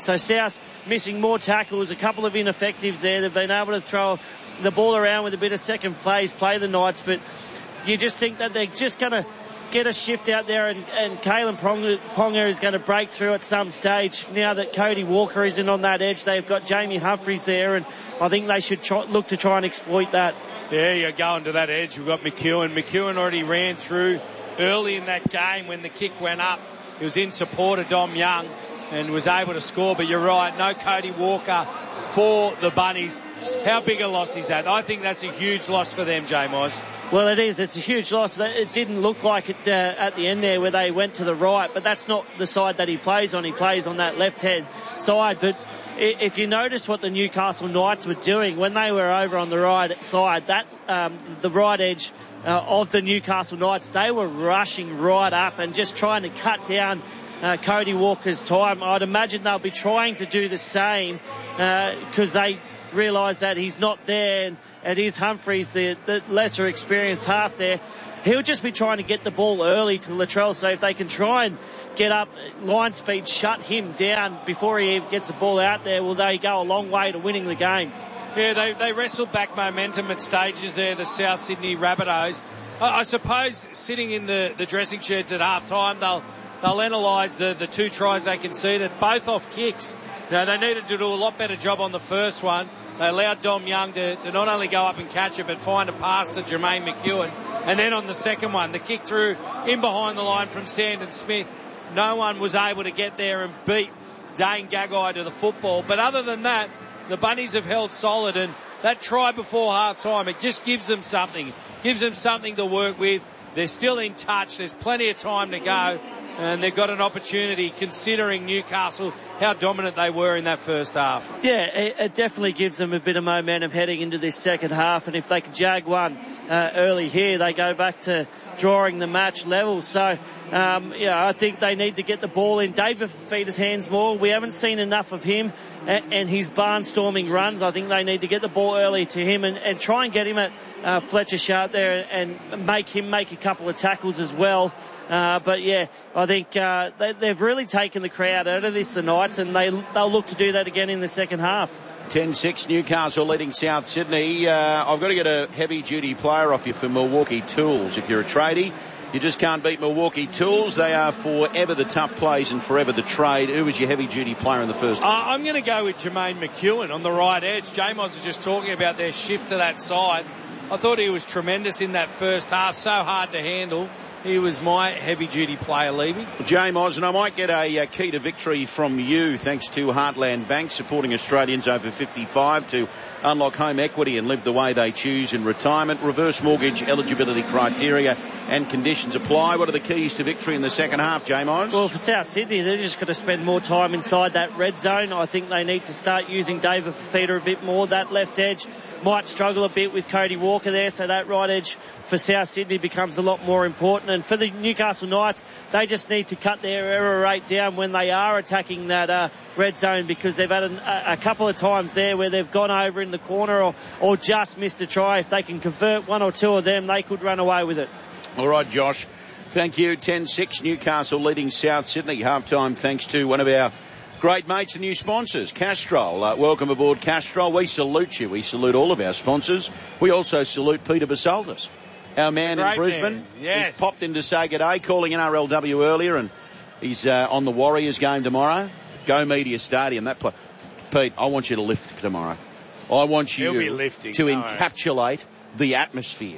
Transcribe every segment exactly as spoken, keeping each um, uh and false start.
So South missing more tackles, a couple of ineffectives there. They've been able to throw the ball around with a bit of second phase, play the Knights, but you just think that they're just going to get a shift out there, and, and Kalen Ponga, Ponga is going to break through at some stage. Now that Cody Walker isn't on that edge, they've got Jamie Humphries there, and I think they should try, look to try and exploit that. Yeah, you're going to that edge. We've got McEwen. McEwen already ran through early in that game when the kick went up. He was in support of Dom Young and was able to score, but you're right, no Cody Walker for the Bunnies. How big a loss is that? I think that's a huge loss for them, J. Mize. Well, it is. It's a huge loss. It didn't look like it uh, at the end there where they went to the right, but that's not the side that he plays on. He plays on that left-hand side. But if you notice what the Newcastle Knights were doing when they were over on the right side, that um, the right edge uh, of the Newcastle Knights, they were rushing right up and just trying to cut down uh, Cody Walker's time. I'd imagine they'll be trying to do the same because uh, they realise that he's not there, and it is Humphries, the, the lesser experienced half there. He'll just be trying to get the ball early to Latrell, so if they can try and get up line speed, shut him down before he even gets the ball out there, will they go a long way to winning the game. Yeah, they, they wrestled back momentum at stages there, the South Sydney Rabbitohs. I, I suppose sitting in the, the dressing sheds at half time, they'll they'll analyse the, the two tries they conceded, both off kicks. You know, they needed to do a lot better job on the first one. They allowed Dom Young to, to not only go up and catch it, but find a pass to Jermaine McEwen. And then on the second one, the kick through in behind the line from Sandon Smith, no one was able to get there and beat Dane Gagai to the football. But other than that, the Bunnies have held solid, and that try before half time, it just gives them something, gives them something to work with. They're still in touch. There's plenty of time to go. And they've got an opportunity, considering Newcastle, how dominant they were in that first half. Yeah, it, it definitely gives them a bit of momentum heading into this second half. And if they can jag one uh, early here, they go back to drawing the match level. So, um, yeah, I think they need to get the ball in David Fifita's hands more. We haven't seen enough of him and, and his barnstorming runs. I think they need to get the ball early to him and, and try and get him at uh, Fletcher Sharp there and make him make a couple of tackles as well. Uh, but yeah, I think uh, they, they've really taken the crowd out of this, the Knights, and they, they'll look to do that again in the second half. ten six Newcastle leading South Sydney. Uh, I've got to get a heavy-duty player off you for Milwaukee Tools. If you're a tradie, you just can't beat Milwaukee Tools. They are forever the tough plays and forever the trade. Who was your heavy-duty player in the first? Uh, I'm going to go with Jermaine McEwen on the right edge. J-Moz was just talking about their shift to that side. I thought he was tremendous in that first half, so hard to handle. He was my heavy-duty player, Levy. J. Moz, and I might get a, a key to victory from you, thanks to Heartland Bank, supporting Australians over fifty-five to unlock home equity and live the way they choose in retirement. Reverse mortgage eligibility criteria and conditions apply. What are the keys to victory in the second half, J. Moz? Well, for South Sydney, they're just got to spend more time inside that red zone. I think they need to start using David Fifita a bit more. That left edge might struggle a bit with Cody Walker there, so that right edge for South Sydney becomes a lot more important. And for the Newcastle Knights, they just need to cut their error rate down when they are attacking that uh, red zone, because they've had a, a couple of times there where they've gone over in the corner or, or just missed a try. If they can convert one or two of them, they could run away with it. All right, Josh. Thank you. ten six Newcastle leading South Sydney. Halftime thanks to one of our great mates and new sponsors, Castrol. Uh, welcome aboard, Castrol. We salute you. We salute all of our sponsors. We also salute Peter Basaldis, our man Great in Brisbane. Man. Yes. He's popped in to say good day, calling N R L W earlier, and he's uh, on the Warriors game tomorrow. Go Media Stadium. That play. Pete, I want you to lift tomorrow. I want you He'll be lifting, to no. encapsulate the atmosphere.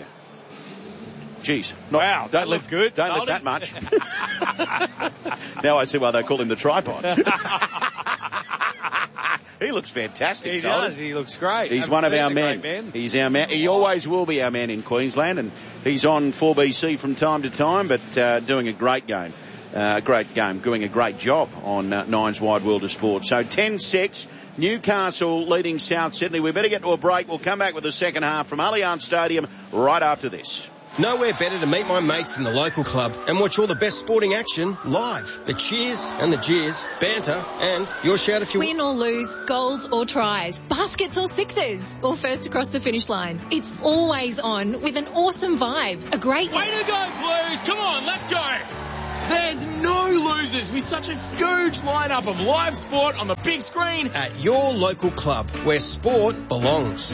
Jeez. Not, wow, don't that lift good. Don't lift that much. Now I see why they call him the tripod. He looks fantastic. He Solid. does. He looks great. He's Haven't one of seen our the men. great man. He's our man. He always will be our man in Queensland, and he's on four B C from time to time, but uh, doing a great game. Uh, great game, doing a great job on uh, Nine's Wide World of Sport. So ten six, Newcastle leading South Sydney. We better get to a break. We'll come back with the second half from Allianz Stadium right after this. Nowhere better to meet my mates in the local club and watch all the best sporting action live. The cheers and the jeers, banter, and your shout if you win or lose, goals or tries, baskets or sixes, or first across the finish line. It's always on with an awesome vibe. A great way to go, Blues! Come on, let's go! There's no losers with such a huge lineup of live sport on the big screen At your local club, where sport belongs.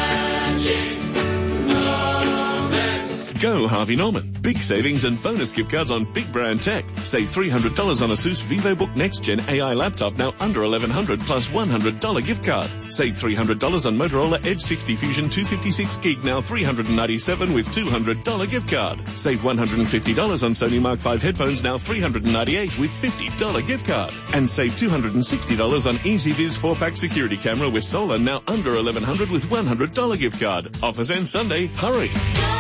Go Harvey Norman. Big savings and bonus gift cards on big brand tech. Save three hundred dollars on ASUS VivoBook Next Gen A I laptop, now under eleven hundred dollars plus one hundred dollars gift card. Save three hundred dollars on Motorola Edge sixty Fusion two fifty-six gig, now three hundred ninety-seven dollars with two hundred dollars gift card. Save one hundred fifty dollars on Sony Mark five headphones, now three hundred ninety-eight dollars with fifty dollars gift card. And save two hundred sixty dollars on EasyViz four pack security camera with solar, now under eleven hundred dollars with one hundred dollars gift card. Offers end Sunday. Hurry.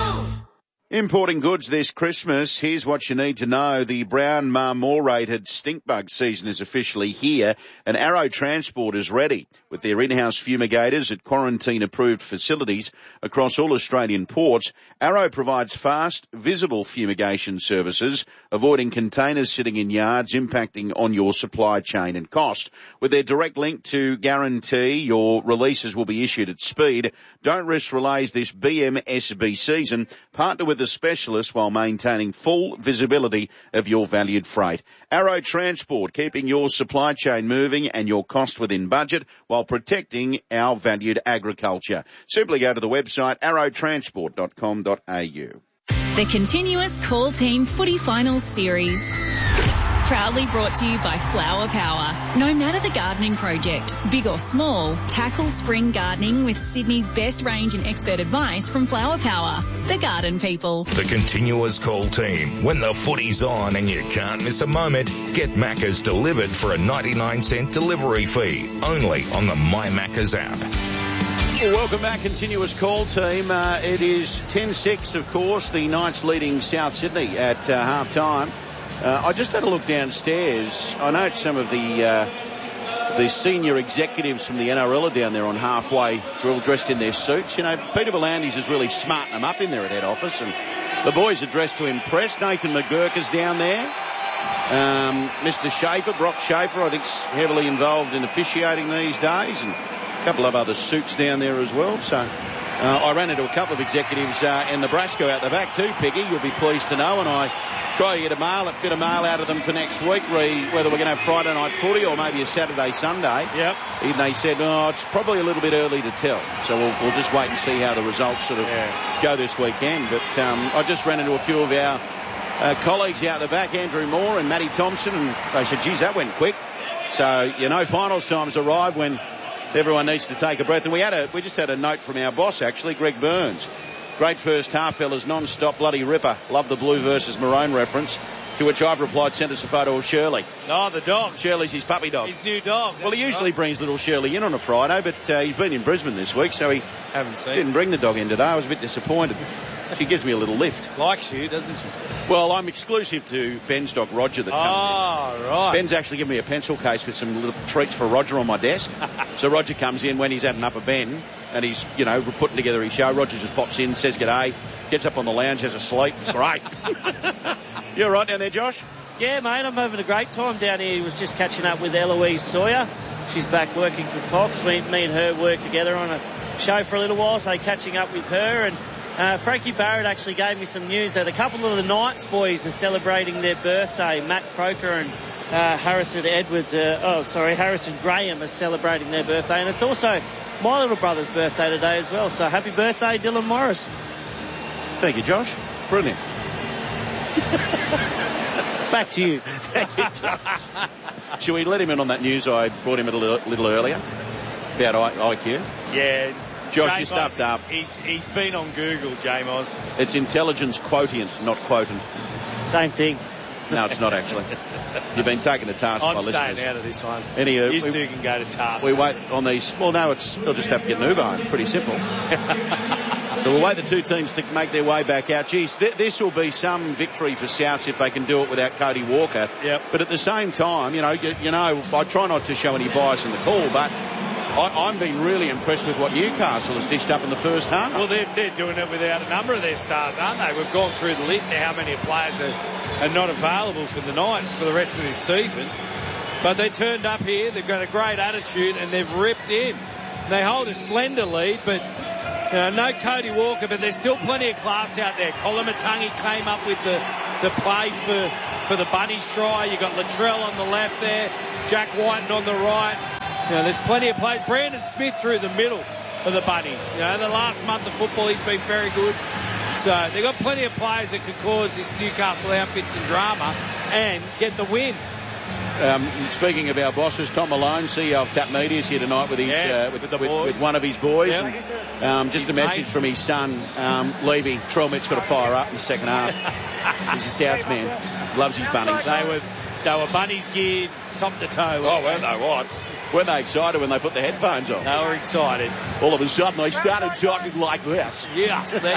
Importing goods this Christmas, here's what you need to know. The brown marmorated stink bug season is officially here, and Arrow Transport is ready with their in-house fumigators at quarantine-approved facilities across all Australian ports. Arrow provides fast, visible fumigation services, avoiding containers sitting in yards, impacting on your supply chain and cost. With their direct link to guarantee your releases will be issued at speed. Don't risk relays this B M S B season. Partner with the specialist while maintaining full visibility of your valued freight. Arrow Transport, keeping your supply chain moving and your cost within budget while protecting our valued agriculture. Simply go to the website arrow transport dot com dot a u. The Continuous Call Team Footy Finals Series. Proudly brought to you by Flower Power. No matter the gardening project, big or small, tackle spring gardening with Sydney's best range and expert advice from Flower Power. The garden people. The Continuous Call Team. When the footy's on and you can't miss a moment, get Macca's delivered for a ninety-nine cent delivery fee. Only on the My Macca's app. Well, welcome back, Continuous Call Team. Uh, it is ten six, of course, the Knights leading South Sydney at uh, half-time. Uh, I just had a look downstairs. I note some of the uh, the senior executives from the N R L are down there on halfway drill, dressed in their suits. You know, Peter V'landys is really smarting them up in there at head office, and the boys are dressed to impress. Nathan McGurk is down there. Um, Mister Schaefer, Brock Schaefer, I think, is heavily involved in officiating these days, and a couple of other suits down there as well. So uh, I ran into a couple of executives uh, in Nebraska out the back too, Piggy, you'll be pleased to know, and I try to get a mail, a bit of mail out of them for next week, re, whether we're going to have Friday night footy or maybe a Saturday, Sunday. Yep. And they said, oh, it's probably a little bit early to tell. So we'll, we'll just wait and see how the results sort of yeah. go this weekend. But um, I just ran into a few of our uh, colleagues out the back, Andrew Moore and Matty Thompson, and they said, geez, that went quick. So, you know, finals times arrive when everyone needs to take a breath. And we had a, we just had a note from our boss, actually, Greg Burns. Great first half, fellas, non-stop, bloody ripper. Love the blue versus maroon reference. To which I've replied, send us a photo of Shirley. Oh, the dog. Shirley's his puppy dog. His new dog. Well, he usually right. brings little Shirley in on a Friday, but uh, he's been in Brisbane this week, so he haven't seen. didn't bring the dog in today. I was a bit disappointed. She gives me a little lift. Likes you, doesn't she? Well, I'm exclusive to Ben's dog, Roger, that comes oh, in. Oh, right. Ben's actually given me a pencil case with some little treats for Roger on my desk. So Roger comes in when he's had an upper Ben, and he's, you know, putting together his show. Roger just pops in, says g'day, gets up on the lounge, has a sleep. It's great. You all right down there, Josh? Yeah, mate, I'm having a great time down here. He was just catching up with Eloise Sawyer. She's back working for Fox. Me, me and her worked together on a show for a little while, so catching up with her. And uh, Frankie Barrett actually gave me some news that a couple of the Knights boys are celebrating their birthday. Matt Croker and uh, Harrison Edwards, uh, oh, sorry, Harrison Graham are celebrating their birthday. And it's also my little brother's birthday today as well. So happy birthday, Dylan Morris. Thank you, Josh. Brilliant. Back to you. Thank you, Josh. Should we let him in on that news I brought him a little, little earlier about I Q? Yeah. Josh, J-Moz, you stuffed up. He's, he's been on Google, J-Moz. It's intelligence quotient, not quotient. Same thing. No, it's not actually. You've been taken to task I'm by listeners. I'm staying out of this one. Any, uh, you we, two can go to task. We wait on these. Well, no, it's we'll just have to get an Uber home. Pretty simple. So we'll wait the two teams to make their way back out. Geez, th- this will be some victory for Souths if they can do it without Cody Walker. Yep. But at the same time, you know, you, you know, I try not to show any bias in the call, but I, I've been really impressed with what Newcastle has dished up in the first half. Well, they're, they're doing it without a number of their stars, aren't they? We've gone through the list of how many players are, are not available for the Knights for the rest of this season. But they turned up here, they've got a great attitude, and they've ripped in. They hold a slender lead, but you know, no Cody Walker, but there's still plenty of class out there. Colin Matangi came up with the, the play for, for the Bunnies try. You've got Latrell on the left there, Jack Whiten on the right. You know, there's plenty of plays. Brandon Smith through the middle of the Bunnies. You know, the last month of football, he's been very good. So they've got plenty of players that could cause this Newcastle outfit some drama and get the win. Um, speaking of our bosses, Tom Malone, C E O of Tap Media, is here tonight with his yes, uh, with, with, the with, boys. with one of his boys. Yep. And, um, just his a message mate. from his son, um, Levy. Trellmet's got to fire up in the second half. He's a South man, loves his bunnies. They were they were Bunnies geared top to toe. Oh, weren't they? What? Weren't they excited when they put the headphones on? They were excited. All of a sudden, they started talking like this. Yes, they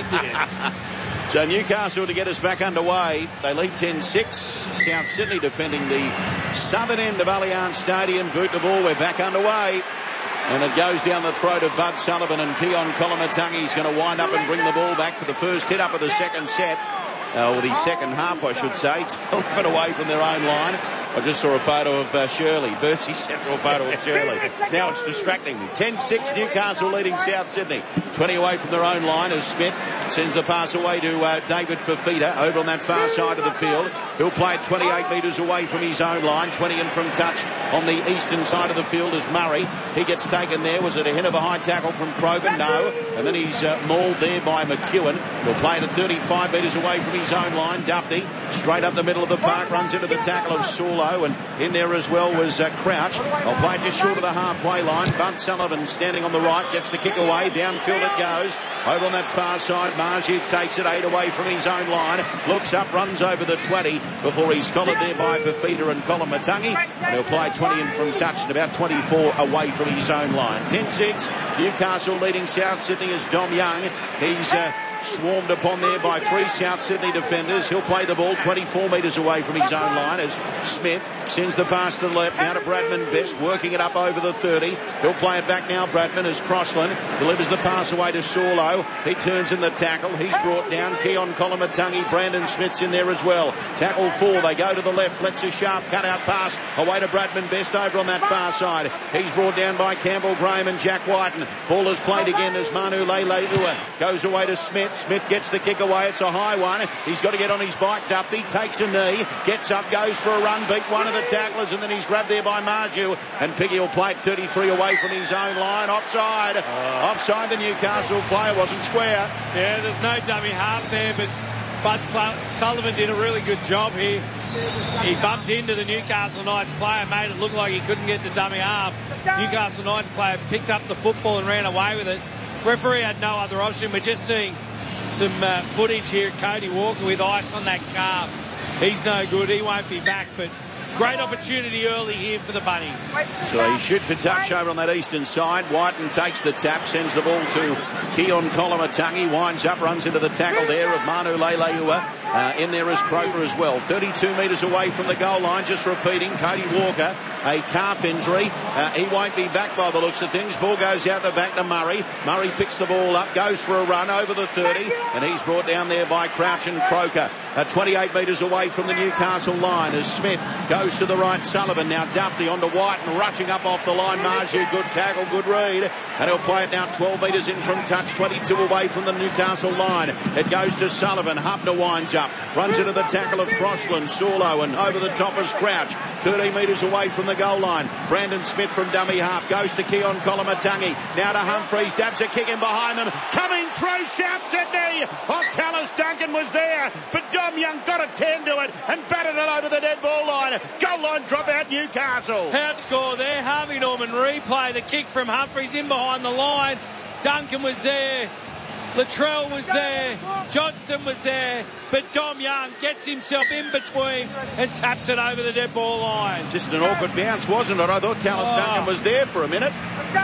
did. So Newcastle to get us back underway. They lead ten six. South Sydney defending the southern end of Allianz Stadium. Boot the ball. We're back underway. And it goes down the throat of Bud Sullivan, and Keon Kolomatangi is going to wind up and bring the ball back for the first hit up of the second set. Uh, or the second half, I should say. eleven away from their own line. I just saw a photo of uh, Shirley. Birdsey sent through a photo of Shirley. Now it's distracting me. ten six, Newcastle leading South Sydney. twenty away from their own line as Smith sends the pass away to uh, David Fafita over on that far side of the field. He'll play it twenty-eight metres away from his own line. twenty in from touch on the eastern side of the field as Murray. He gets taken there. Was it a hit of a high tackle from Kroger? No. And then he's uh, mauled there by McEwen. He'll play it at thirty-five metres away from his own line. Duffy straight up the middle of the park, runs into the tackle of Saulo, and in there as well was uh, Crouch. I'll play it just short of the halfway line. Bud Sullivan standing on the right, gets the kick away, downfield it goes. Over on that far side, Marju takes it eight away from his own line, looks up, runs over the twenty before he's collared there by Fafita and Kolomatangi, and he'll play twenty in from touch and about twenty-four away from his own line. ten six, Newcastle leading South Sydney as Dom Young. He's uh, swarmed upon there by three South Sydney defenders. He'll play the ball twenty-four metres away from his own line as Smith sends the pass to the left. Now to Bradman Best, working it up over the thirty. He'll play it back now, Bradman, as Crossland delivers the pass away to Saulo. He turns in the tackle. He's brought down. Keon Kolomatangi. Brandon Smith's in there as well. Tackle four. They go to the left. Fletcher Sharp cut-out pass away to Bradman Best over on that far side. He's brought down by Campbell Graham and Jack Whiten. Ball is played again as Manu Lele-Ua goes away to Smith. Smith gets the kick away. It's a high one. He's got to get on his bike. Duffy takes a knee, gets up, goes for a run, beat one of the tacklers, and then he's grabbed there by Marju. And Piggy will play it thirty-three away from his own line. Offside. Oh. Offside. The Newcastle player wasn't square. Yeah, there's no dummy half there, but Bud Sullivan did a really good job here. He bumped into the Newcastle Knights player, made it look like he couldn't get the dummy half. Newcastle Knights player picked up the football and ran away with it. Referee had no other option. We're just seeing some uh, footage here. Cody Walker with ice on that calf. He's no good. He won't be back, but great opportunity early here for the Bunnies. So he shoot for touch over on that eastern side. Whiten takes the tap, sends the ball to Keon Kolomatangi, winds up, runs into the tackle there of Manu Lele-Ua. Uh, in there is Croker as well. thirty-two metres away from the goal line, just repeating. Cody Walker, a calf injury. Uh, he won't be back by the looks of things. Ball goes out the back to Murray. Murray picks the ball up, goes for a run over the thirty, and he's brought down there by Crouch and Croker. Uh, twenty-eight metres away from the Newcastle line as Smith goes to the right. Sullivan now Duffy onto Whiten, rushing up off the line. Marju, good tackle, good read, and he'll play it now twelve metres in from touch, twenty-two away from the Newcastle line. It goes to Sullivan. Hubner winds up, runs into the tackle of Crossland. Saulo, and over the top is Crouch, thirteen metres away from the goal line. Brandon Smith from dummy half goes to Keon Kolomatangi. Now to Humphreys, dabs a kick in behind them. Coming through South Sydney. Oh, Tallis Duncan was there, but Dom Young got a ten to it and batted it over the dead ball line. Goal line drop out Newcastle. Outscore there. Harvey Norman replay the kick from Humphreys in behind the line. Duncan was there. Latrell was there. Johnston was there. But Dom Young gets himself in between and taps it over the dead ball line. Just an awkward bounce, wasn't it? I thought Tallis oh. Duncan was there for a minute.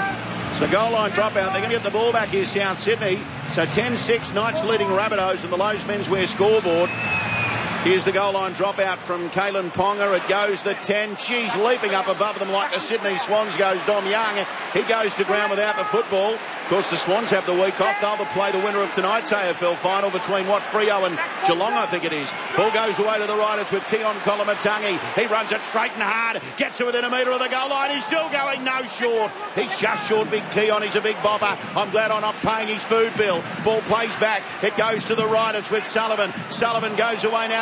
So goal line drop out. They're going to get the ball back here, South Sydney. So ten six, Knights leading Rabbitohs in the Lowe's menswear scoreboard. Here's the goal line dropout from Kalen Ponga. It goes the ten. She's leaping up above them like the Sydney Swans goes Dom Young. He goes to ground without the football. Of course, the Swans have the week off. They'll play the winner of tonight's A F L final between what Freo and Geelong, I think it is. Ball goes away to the right. It's with Keon Kolomatangi. He runs it straight and hard. Gets to within a metre of the goal line. He's still going no short. He's just short. Big Keon. He's a big bopper. I'm glad I'm not paying his food bill. Ball plays back. It goes to the right. It's with Sullivan. Sullivan goes away now to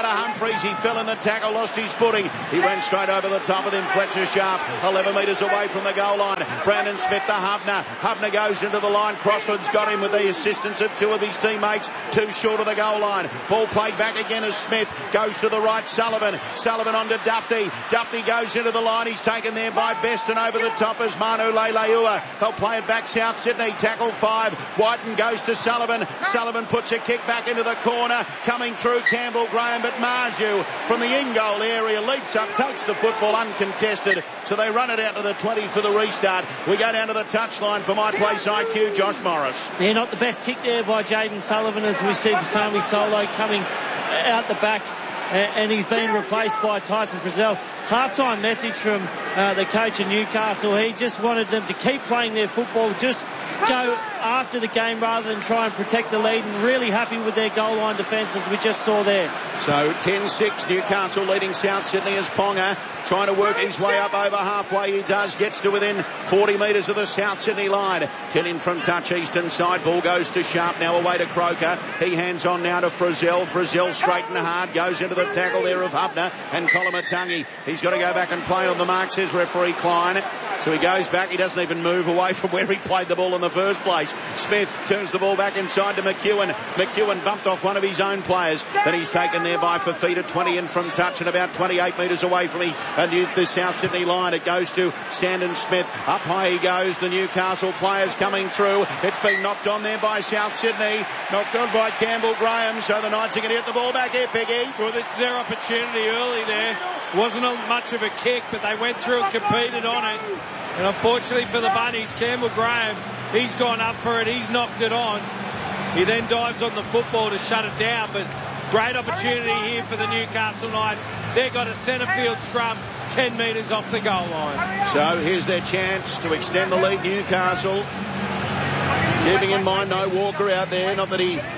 to Humphreys. He fell in the tackle, lost his footing. He went straight over the top of him. Fletcher Sharp, eleven metres away from the goal line. Brandon Smith to Hubner. Hubner goes into the line. Crossland's got him with the assistance of two of his teammates. Two short of the goal line. Ball played back again as Smith goes to the right. Sullivan. Sullivan on to Duffy. Duffy goes into the line. He's taken there by Best and over the top as Manu Leilua. They'll play it back South Sydney. Tackle five. Whiten goes to Sullivan. Sullivan puts a kick back into the corner. Coming through Campbell Graham, but Marju from the in-goal area leaps up, takes the football uncontested. So they run it out to the twenty for the restart. We go down to the touchline for My Place I Q, Josh Morris. Yeah, not the best kick there by Jaden Sullivan, as we see Pasami Solo coming out the back, and he's been replaced by Tyson Frizzell. Half-time message from uh, the coach of Newcastle. He just wanted them to keep playing their football, just go after the game rather than try and protect the lead, and really happy with their goal line defence as we just saw there. So ten six, Newcastle leading South Sydney as Ponga trying to work his way up over halfway. He does, gets to within forty metres of the South Sydney line. ten in from touch, eastern side. Ball goes to Sharp, now away to Croker. He hands on now to Frizzell. Frizzell straight and hard, goes into the tackle there of Hubner and Colomatungi. He's got to go back and play on the mark, says referee Klein. So he goes back. He doesn't even move away from where he played the ball in the first place. Smith turns the ball back inside to McEwen. McEwen bumped off one of his own players. Then he's taken there by Fafita, twenty in from touch and about twenty-eight metres away from the South Sydney line. It goes to Sandon Smith. Up high he goes. The Newcastle players coming through. It's been knocked on there by South Sydney. Knocked on by Campbell Graham. So the Knights are going to get the ball back here, Piggy. Well, this is their opportunity early there. Wasn't a, much of a kick, but they went through and competed on it. And unfortunately for the Bunnies, Campbell Graham, he's gone up for it. He's knocked it on. He then dives on the football to shut it down. But great opportunity here for the Newcastle Knights. They've got a centre field scrum ten metres off the goal line. So here's their chance to extend the lead, Newcastle. Keeping in mind no Walker out there. Not that he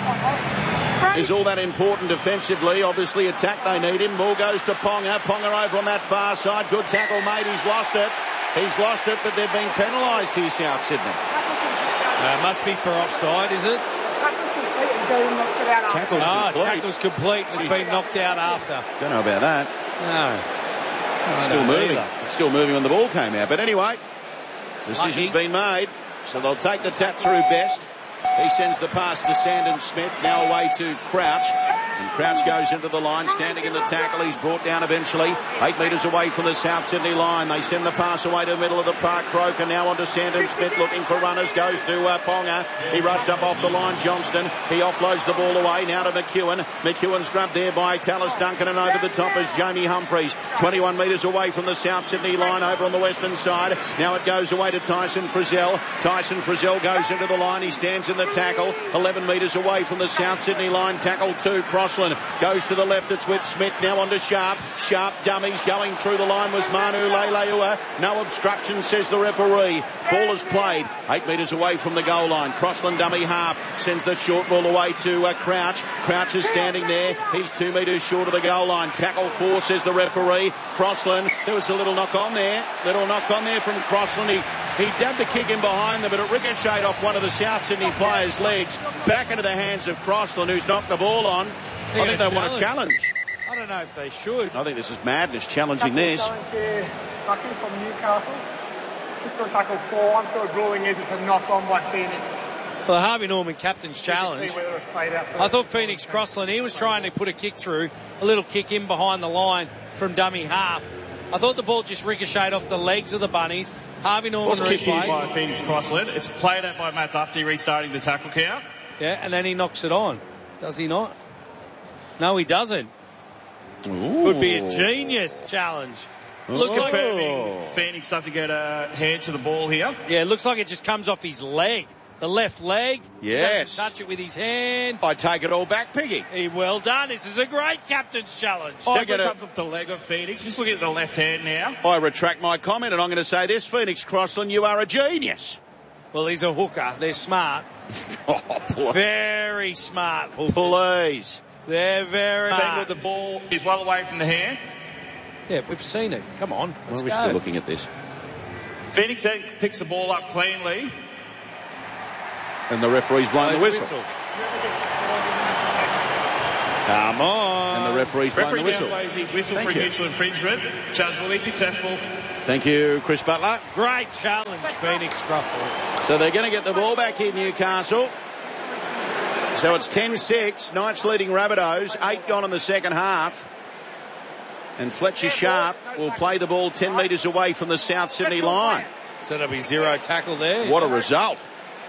is all that important defensively. Obviously attack they need him. Ball goes to Ponga. Ponga over on that far side. Good tackle made. He's lost it. He's lost it, but they've been penalised here, South Sydney. Uh, must be for offside, is it? Tackle's ah, complete. Tackle's complete. It's been knocked out after. Don't know about that. No. Still moving. Either. It's still moving when the ball came out. But anyway, decision's Lucky. been made. So they'll take the tap through Best. He sends the pass to Sandon Smith. Now away to Crouch. And Crouch goes into the line, standing in the tackle. He's brought down eventually. Eight metres away from the South Sydney line. They send the pass away to the middle of the park. Croker now onto Sandon Smith, looking for runners. Goes to uh, Ponga. He rushed up off the line. Johnston. He offloads the ball away. Now to McEwen. McEwen's grabbed there by Tallis Duncan, and over the top is Jamie Humphreys. twenty-one metres away from the South Sydney line over on the western side. Now it goes away to Tyson Frizzell. Tyson Frizzell goes into the line. He stands in the tackle. eleven metres away from the South Sydney line. Tackle two. Crossland goes to the left. It's with Smith. Now on to Sharp. Sharp dummies. Going through the line was Manu Leilua. No obstruction, says the referee. Ball is played. Eight metres away from the goal line. Crossland dummy half. Sends the short ball away to uh, Crouch. Crouch is standing there. He's two metres short of the goal line. Tackle four, says the referee. Crossland. There was a little knock on there. Little knock on there from Crossland. He, he dabbed the kick in behind them, but it ricocheted off one of the South Sydney players' legs. Back into the hands of Crossland, who's knocked the ball on. I think they want a challenge. I don't know if they should. I think this is madness, challenging this. Lucky from Newcastle. Six on tackle four. I'm still ruling is it's a knock on by Phoenix. Well, Harvey Norman, captain's challenge. I thought Phoenix Crossland, he was trying to put a kick through, a little kick in behind the line from dummy half. I thought the ball just ricocheted off the legs of the Bunnies. Harvey Norman replay. Kick in by replay. Phoenix Crossland. It's played out by Matt Duffy, restarting the tackle count. Yeah, and then he knocks it on. Does he not? No, he doesn't. Ooh. Would be a genius challenge. Look at like Phoenix doesn't get a hand to the ball here. Yeah, it looks like it just comes off his leg. The left leg. Yes. He doesn't touch it with his hand. I take it all back, Piggy. He, well done. This is a great captain's challenge. I get it comes off the leg of Phoenix. Just look at the left hand now. I retract my comment, and I'm going to say this, Phoenix Crossland, you are a genius. Well, he's a hooker. They're smart. Oh, please. Very smart hookers. Please. They're very smart. The ball is well away from the hand. Yeah, we've seen it. Come on, let's well, we're go. still looking at this. Phoenix then picks the ball up cleanly. And the referee's blown the whistle. whistle. Come on. And the referee's blown Referee the whistle. now blows his whistle Thank for you. mutual infringement. Challenge will be successful. Thank you, Chris Butler. Great challenge, Phoenix Crossland. So they're going to get the ball back in Newcastle. So it's ten six. Knights leading Rabbitohs. Eight gone in the second half. And Fletcher Sharp will play the ball ten metres away from the South Sydney line. So there'll be zero tackle there. What a result.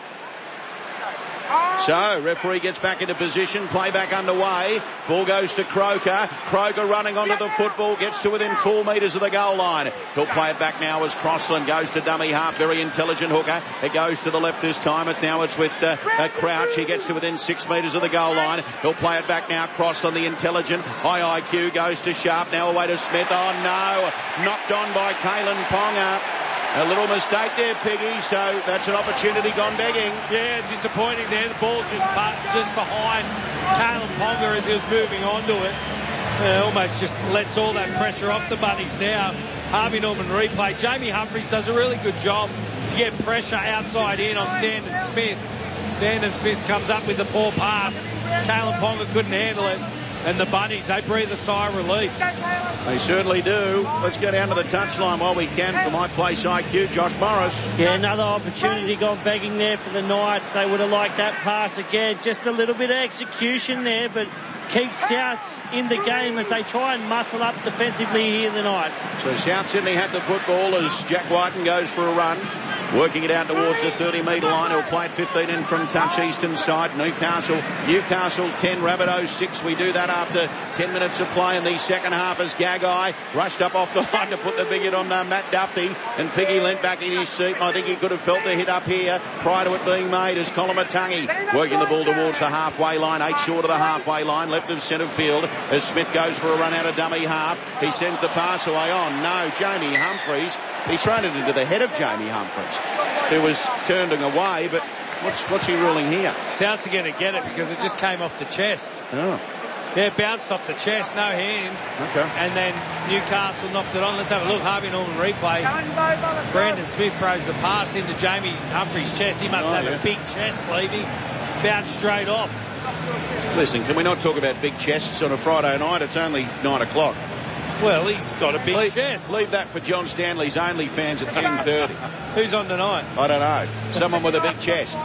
So, referee gets back into position, play back underway, ball goes to Croker, Croker running onto the football, gets to within four metres of the goal line. He'll play it back now as Crossland goes to dummy half, very intelligent hooker, it goes to the left this time, it's now it's with uh, uh, Crouch, he gets to within six metres of the goal line, he'll play it back now, Crossland the intelligent, high I Q goes to Sharp, now away to Smith, oh no, knocked on by Kalen Ponga. A little mistake there, Piggy, so that's an opportunity gone begging. Yeah, disappointing there. The ball just just behind Kalen Ponga as he was moving onto it. Uh, almost just lets all that pressure off the Bunnies now. Harvey Norman replay. Jamie Humphries does a really good job to get pressure outside in on Sandon Smith. Sandon Smith comes up with the poor pass. Kalen Ponga couldn't handle it. And the Bunnies, they breathe a sigh of relief. They certainly do. Let's go down to the touchline while we can for My Place I Q, Josh Morris. Yeah, another opportunity gone begging there for the Knights. They would have liked that pass again. Just a little bit of execution there, but keep South in the game as they try and muscle up defensively here, the Knights. So South Sydney had the football as Jack Whiten goes for a run. Working it out towards the thirty metre line. He'll play it fifteen in from touch eastern side. Newcastle, Newcastle ten, Rabbitohs six. We do that after ten minutes of play in the second half as Gagai rushed up off the line to put the big hit on uh, Matt Duffy. And Piggy leant back in his seat. And I think he could have felt the hit up here prior to it being made as Colomatangi working the ball towards the halfway line. Eight short of the halfway line, left of centre field as Smith goes for a run out of dummy half. He sends the pass away on. No, Jamie Humphries. He's thrown it into the head of Jamie Humphries, who was turning away, but what's what's he ruling here? Souths are going to get it because it just came off the chest. Oh. Yeah, bounced off the chest, no hands. Okay. And then Newcastle knocked it on. Let's have a look. Harvey Norman replay. Brandon Smith throws the pass into Jamie Humphries' chest. He must oh, have yeah. a big chest, Levy. Bounced straight off. Listen, can we not talk about big chests on a Friday night? It's only nine o'clock. Well, he's got a big leave, chest. Leave that for John Stanley's OnlyFans at ten thirty. Who's on tonight? I don't know. Someone with a big chest.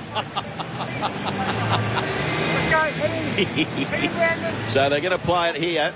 So they're going to play it here.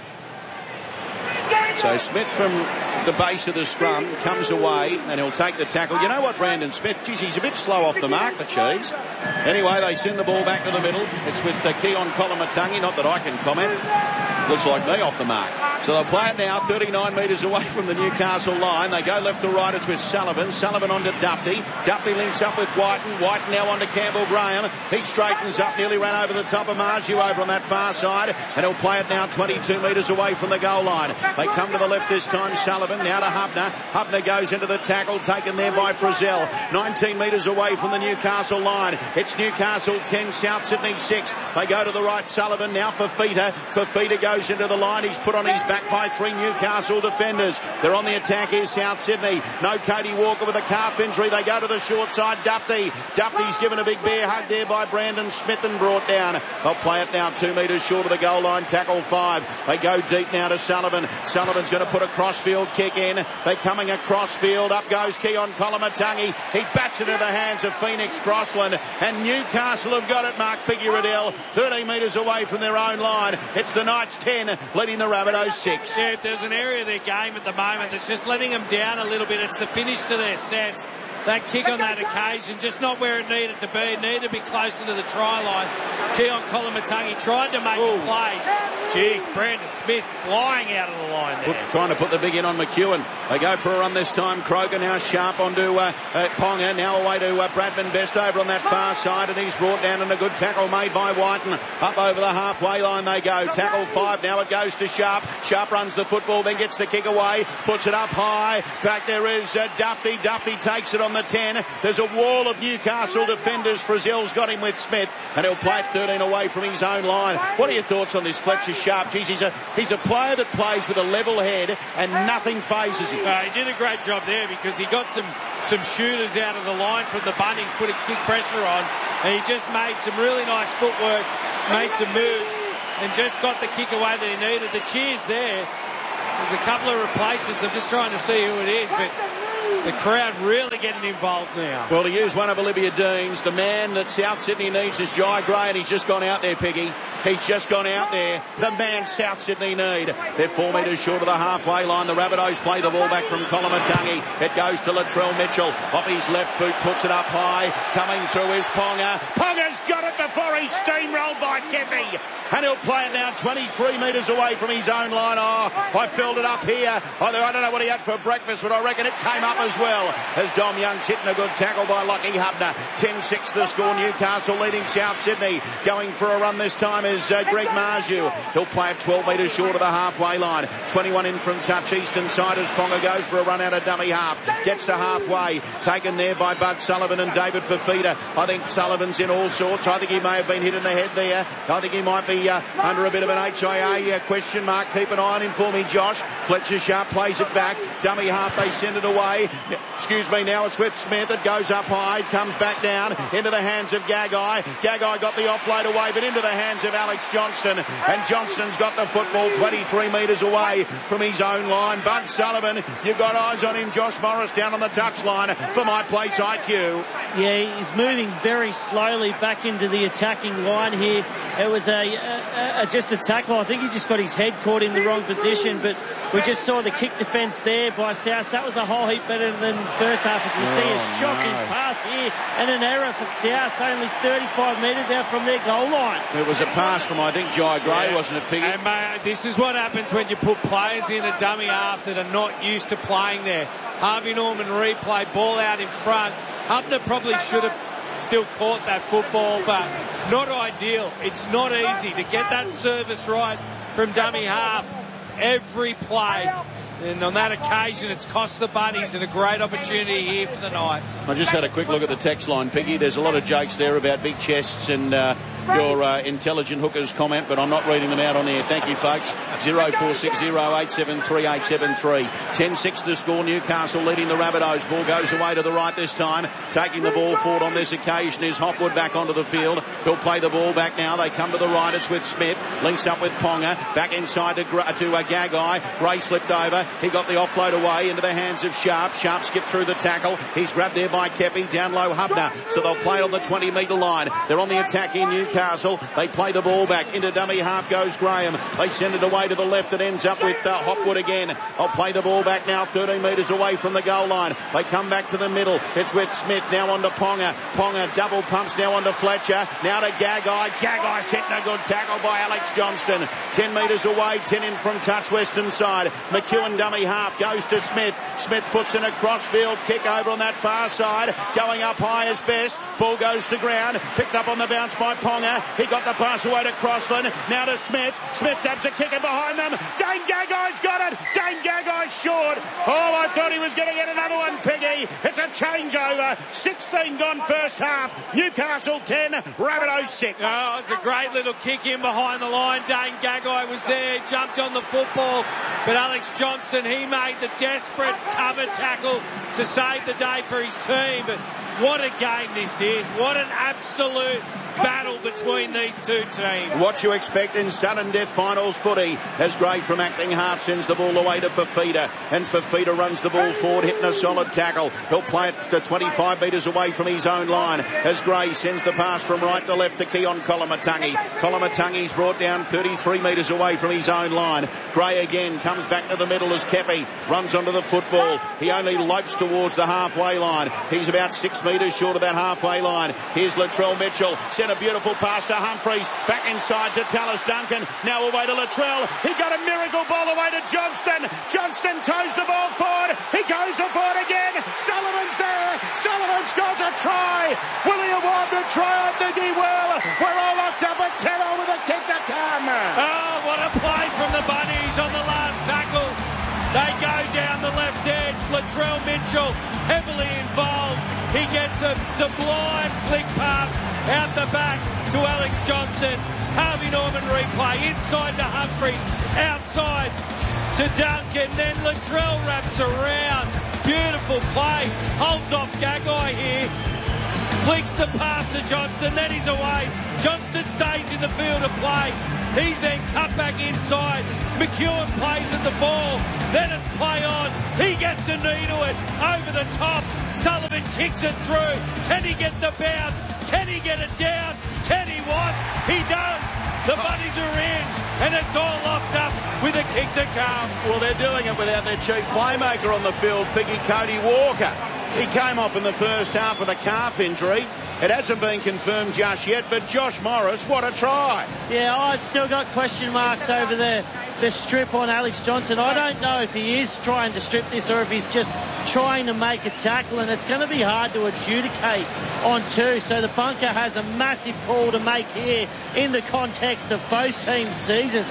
So Smith from the base of the scrum comes away and he'll take the tackle. You know what, Brandon Smith? Geez, he's a bit slow off the mark, the cheese. Anyway, they send the ball back to the middle. It's with uh, Keon Colomatangi. Not that I can comment. Looks like me off the mark. So they'll play it now thirty-nine metres away from the Newcastle line. They go left to right. It's with Sullivan. Sullivan on to Duffy. Duffy links up with Whiten. Whiten now on to Campbell Graham. He straightens up, nearly ran over the top of Marju over on that far side. And he'll play it now twenty-two metres away from the goal line. They come to the left this time. Sullivan now to Hubner. Hubner goes into the tackle, taken there by Frizzell. nineteen metres away from the Newcastle line. It's Newcastle ten, South Sydney six. They go to the right. Sullivan now for Fafita. Fafita goes into the line. He's put on his back by three Newcastle defenders. They're on the attack here, South Sydney. No Cody Walker with a calf injury. They go to the short side. Duffy. Duffy's given a big bear hug there by Brandon Smith and brought down. They'll play it now two metres short of the goal line. Tackle five. They go deep now to Sullivan. Sullivan's going to put a crossfield kick in. They're coming across field. Up goes Keon Colomatangi. He bats it into the hands of Phoenix Crossland. And Newcastle have got it, Mark Piggy-Riddell. thirteen metres away from their own line. It's the Knights ten, leading the Rabbitohs six. Yeah, if there's an area of their game at the moment that's just letting them down a little bit, it's the finish to their sets. That kick on that occasion, just not where it needed to be. It needed to be closer to the try line. Keon Colomatangi tried to make Ooh. a play. Jeez, Brandon Smith flying out of the line there. Put, trying to put the big in on McEwen. They go for a run this time. Croker now sharp onto uh, uh, Ponga. Now away to uh, Bradman Best over on that far side. And he's brought down and a good tackle made by Whiten. Up over the halfway line they go. Tackle five. Now it goes to Sharp. Sharp runs the football, then gets the kick away. Puts it up high. Back there is uh, Duffy. Duffy takes it on the ten. There's a wall of Newcastle defenders. Frizzell's got him with Smith. And he'll play it thirteen away from his own line. What are your thoughts on this Fletcher Sharp? Jeez, he's a, he's a player that plays with a level head and nothing phases him. Uh, he did a great job there because he got some, some shooters out of the line from the Bunnies, putting kick pressure on. And he just made some really nice footwork, made some moves. and just got the kick away that he needed. The cheers there. There's a couple of replacements. I'm just trying to see who it is, but the crowd really getting involved now. Well, to use one of Olivia Dean's, the man that South Sydney needs is Jai Gray, and he's just gone out there, Piggy. He's just gone out there. The man South Sydney need. They're four metres short of the halfway line. The Rabbitohs play the ball back from Colomatungi. It goes to Latrell Mitchell. Off his left boot, puts it up high. Coming through is Ponga. Ponga's got it before he's steamrolled by Kepi. And he'll play it now twenty-three metres away from his own line. Oh, I filled it up here. I don't know what he had for breakfast, but I reckon it came up as well. As Dom Young's hitting a good tackle by Lockie Hubner. ten six the score. Newcastle leading South Sydney. Going for a run this time is uh, Greg Marju. He'll play it twelve metres short of the halfway line. twenty-one in from touch. Eastern side as Ponga goes for a run out of dummy half. Gets to halfway. Taken there by Bud Sullivan and David Fafita. I think Sullivan's in all sorts. I think he may have been hit in the head there. I think he might be uh, under a bit of an H I A uh, question mark. Keep an eye on him for me, Josh. Fletcher Sharp plays it back. Dummy half, they send it away. Excuse me, now it's with Smith. It goes up high, comes back down into the hands of Gagai. Gagai got the offload away, but into the hands of Alex Johnston. And Johnston's got the football twenty-three metres away from his own line. Bud Sullivan, you've got eyes on him. Josh Morris down on the touchline for My Place I Q. Yeah, he's moving very slowly back into the attacking line here. It was a, a, a just a tackle. I think he just got his head caught in the wrong position, but we just saw the kick defence there by South. That was a whole heap better than the first half, as we oh, see a shocking no. pass here and an error for South, only thirty-five metres out from their goal line. It was a pass from, I think, Jai Gray, yeah. wasn't it, Piggy? And mate, this is what happens when you put players in a dummy half that are not used to playing there. Harvey Norman replay, ball out in front. Hubner probably should have still caught that football, but not ideal. It's not easy to get that service right from dummy half every play. And on that occasion, it's cost the Bunnies and a great opportunity here for the Knights. I just had a quick look at the text line, Piggy. There's a lot of jokes there about big chests and uh, your uh, intelligent hookers comment, but I'm not reading them out on air. Thank you, folks. zero four six zero eight seven three eight seven three. ten six the score. Newcastle leading the Rabbitohs. Ball goes away to the right this time. Taking the ball forward on this occasion is Hopwood back onto the field. He'll play the ball back now. They come to the right. It's with Smith. Links up with Ponga. Back inside to, Gra- to uh, Gagai. Gray slipped over. He got the offload away into the hands of Sharp. Sharp skipped through the tackle. He's grabbed there by Kepi. Down low Hubner. So they'll play on the twenty metre line. They're on the attack in Newcastle. They play the ball back. Into dummy half goes Graham. They send it away to the left. It ends up with uh, Hopwood again. They'll play the ball back now thirteen metres away from the goal line. They come back to the middle. It's with Smith. Now on to Ponga. Ponga double pumps now on to Fletcher. Now to Gagai. Gagai's hitting a good tackle by Alex Johnston. ten metres away. ten in from touch western side. McEwen dummy half. Goes to Smith. Smith puts in a crossfield kick over on that far side. Going up high as best. Ball goes to ground. Picked up on the bounce by Ponga. He got the pass away to Crossland. Now to Smith. Smith dabs a kicker behind them. Dane Gagai's got it. Dane Gagai's short. Oh, I thought he was going to get another one, Piggy. It's a changeover. sixteen gone first half. Newcastle ten. Rabbitohs six. Oh, it's a great little kick in behind the line. Dane Gagai was there. Jumped on the football. But Alex Johnston, he made the desperate cover tackle to save the day for his team. But what a game this is. What an absolute battle between these two teams. What you expect in sudden death finals footy as Gray from acting half sends the ball away to Fafita, and Fafita runs the ball forward, hitting a solid tackle. He'll play it to twenty-five metres away from his own line as Gray sends the pass from right to left to Keon Colomatungi. Colomatungi's brought down thirty-three metres away from his own line. Gray again comes back to the middle as Kepi runs onto the football. He only lopes towards the halfway line. He's about six metres short of that halfway line. Here's Latrell Mitchell. Sent a beautiful pass to Humphreys. Back inside to Tallis Duncan. Now away to Latrell. He got a miracle ball away to Johnston. Johnston toes the ball forward. He goes forward again. Sullivan's there. Sullivan scores a try. Will he award the try? I think he will. We're all locked up at ten over the kick to come. Oh, what a play from the Bunnies on the last tackle. They go down the left edge. Latrell Mitchell heavily involved. He gets a sublime flick pass out the back to Alex Johnston. Harvey Norman replay. Inside to Humphreys. Outside to Duncan. Then Latrell wraps around. Beautiful play. Holds off Gagai here. Flicks the pass to Johnston, then he's away. Johnston stays in the field of play. He's then cut back inside. McEwen plays at the ball. Then it's play on. He gets a knee to it. Over the top. Sullivan kicks it through. Can he get the bounce? Can he get it down? Can he what? He does. The Bunnies are in. And it's all locked up with a kick to come. Well, they're doing it without their chief playmaker on the field, Piggy Cody Walker. He came off in the first half with a calf injury. It hasn't been confirmed just yet, but Josh Morris, what a try. Yeah, I've still got question marks over the, the strip on Alex Johnson. I don't know if he is trying to strip this or if he's just trying to make a tackle, and it's going to be hard to adjudicate on two. So the bunker has a massive call to make here in the context of both teams' seasons.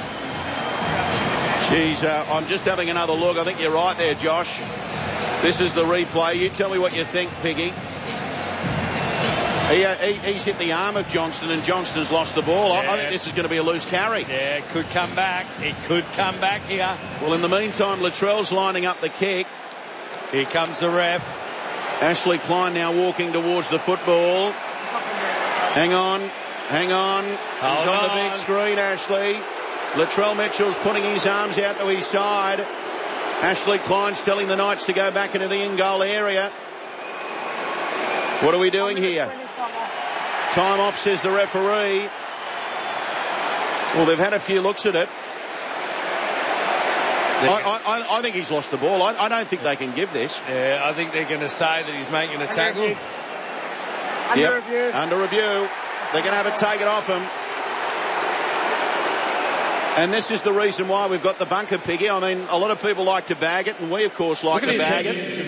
Jeez, uh, I'm just having another look. I think you're right there, Josh. This is the replay. You tell me what you think, Piggy. He, uh, he, he's hit the arm of Johnston, and Johnston's lost the ball. Yeah. I, I think this is going to be a loose carry. Yeah, it could come back. It could come back here. Well, in the meantime, Latrell's lining up the kick. Here comes the ref. Ashley Klein now walking towards the football. Hang on. Hang on. Hold He's on, on the big screen, Ashley. Latrell Mitchell's putting his arms out to his side. Ashley Klein's telling the Knights to go back into the in-goal area. What are we doing here? Time off, says the referee. Well, they've had a few looks at it. I, I, I think he's lost the ball. I, I don't think they can give this. Yeah, I think they're going to say that he's making a tackle. Under yep. review. Under review. They're going to have it taken off him. And this is the reason why we've got the bunker, Piggy. I mean, a lot of people like to bag it, and we, of course, like to bag it.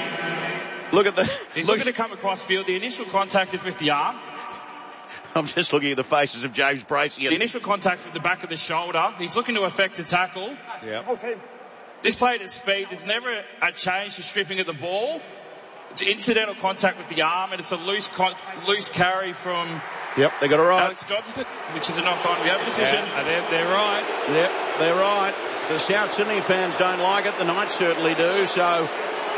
Look at the... He's look looking to come across field. The initial contact is with the arm. I'm just looking at the faces of James Bracey. The initial contact with the back of the shoulder. He's looking to effect a tackle. Yeah. This play at his feet, there's never a change to stripping of the ball. It's incidental contact with the arm, and it's a loose con- loose carry from... Yep, they got it right. Alex Johnson, which is a knock-on. We have a decision. Yeah, they're, they're right. Yep, they're right. The South Sydney fans don't like it. The Knights certainly do. So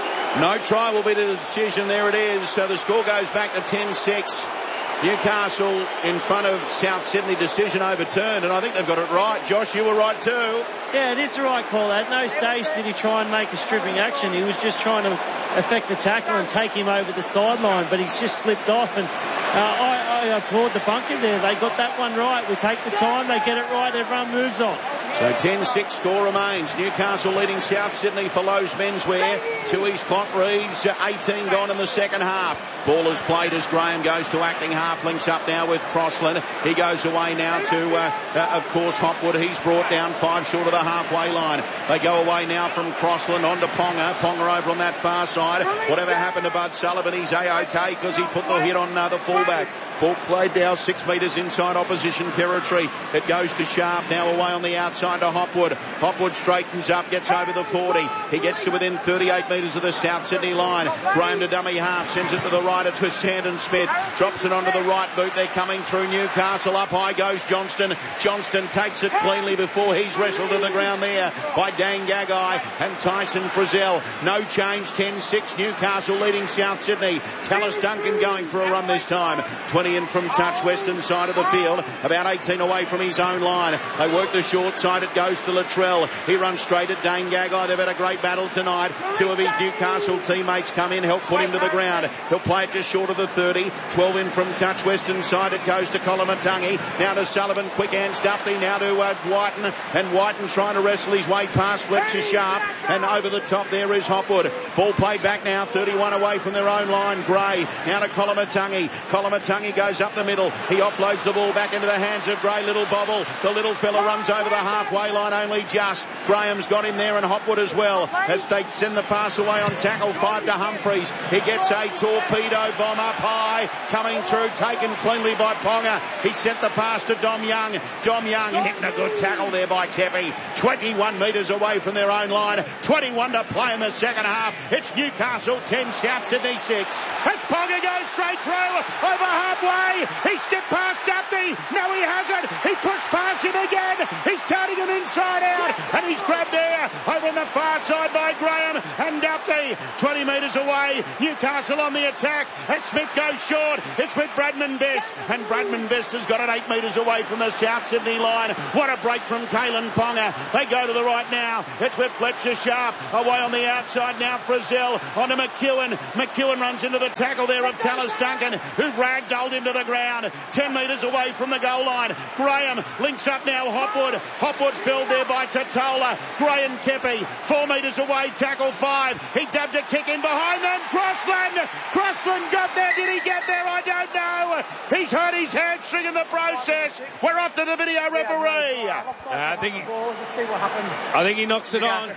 no try will be to the decision. There it is. So the score goes back to ten six. Newcastle in front of South Sydney, decision overturned, and I think they've got it right. Josh, you were right too. Yeah, it is the right call. At no stage did he try and make a stripping action. He was just trying to effect the tackle and take him over the sideline, but he's just slipped off, and uh, I, I applaud the bunker there. They got that one right. We take the time, they get it right, everyone moves on. So ten six score remains. Newcastle leading South Sydney for Lowe's Menswear. To East Clont Reeds, eighteen gone in the second half. Ball is played as Graham goes to acting half. Links up now with Crossland. He goes away now to, uh, uh, of course, Hopwood. He's brought down five short of the halfway line. They go away now from Crossland on to Ponga. Ponga over on that far side. Whatever happened to Bud Sullivan, he's A-OK because he put the hit on uh, the fullback. Ball played now six metres inside opposition territory. It goes to Sharp now away on the outside to Hopwood. Hopwood straightens up, gets over the forty. He gets to within thirty-eight metres of the South Sydney line. Graham to dummy half, sends it to the right. It's with Sandon Smith. Drops it onto the right boot. They're coming through Newcastle. Up high goes Johnston. Johnston takes it cleanly before he's wrestled to the ground there by Dan Gagai and Tyson Frizzell. No change, ten six. Newcastle leading South Sydney. Tallis Duncan going for a run this time. twenty in from touch, western side of the field. About eighteen away from his own line. They work the short side. It goes to Latrell. He runs straight at Dane Gagai. They've had a great battle tonight. Two of his Newcastle teammates come in, help put him to the ground. He'll play it just short of the thirty. twelve in from touch, western side. It goes to Colomatungi. Now to Sullivan. Quick hands Duffy. Now to uh, Whiten. And Whiten trying to wrestle his way past Fletcher Sharp. And over the top there is Hopwood. Ball played back now. thirty-one away from their own line. Gray. Now to Colomatungi. Colomatungi goes up the middle. He offloads the ball back into the hands of Gray. Little bobble. The little fella runs over the halfway line only just. Graham's got him there and Hopwood as well as they send the pass away on tackle. Five to Humphreys. He gets a torpedo bomb up high. Coming through. Taken cleanly by Ponga. He sent the pass to Dom Young. Dom Young hitting a good tackle there by Kepi. twenty-one metres away from their own line. twenty-one to play in the second half. It's Newcastle ten, South Sydney six. As Ponga goes straight through over halfway away. He stepped past Duffy. No, he hasn't. He pushed past him again. He's turning him inside out, and he's grabbed there over on the far side by Graham and Duffy. twenty metres away. Newcastle on the attack as Smith goes short. It's with Bradman Best, and Bradman Best has got it eight metres away from the South Sydney line. What a break from Kalen Ponga. They go to the right now. It's with Fletcher Sharp away on the outside now. Frizzell onto McEwen. McEwen runs into the tackle there of Tallis Duncan, who ragdolled into the ground. ten metres away from the goal line. Graham links up now. Hopwood. Hopwood filled there by Tatola. Graham Kepi, four metres away. Tackle five. He dabbed a kick in behind them. Crossland. Crossland got there. Did he get there? I don't know. He's hurt his hamstring in the process. We're off to the video referee. Uh, I think he, I think he knocks it on.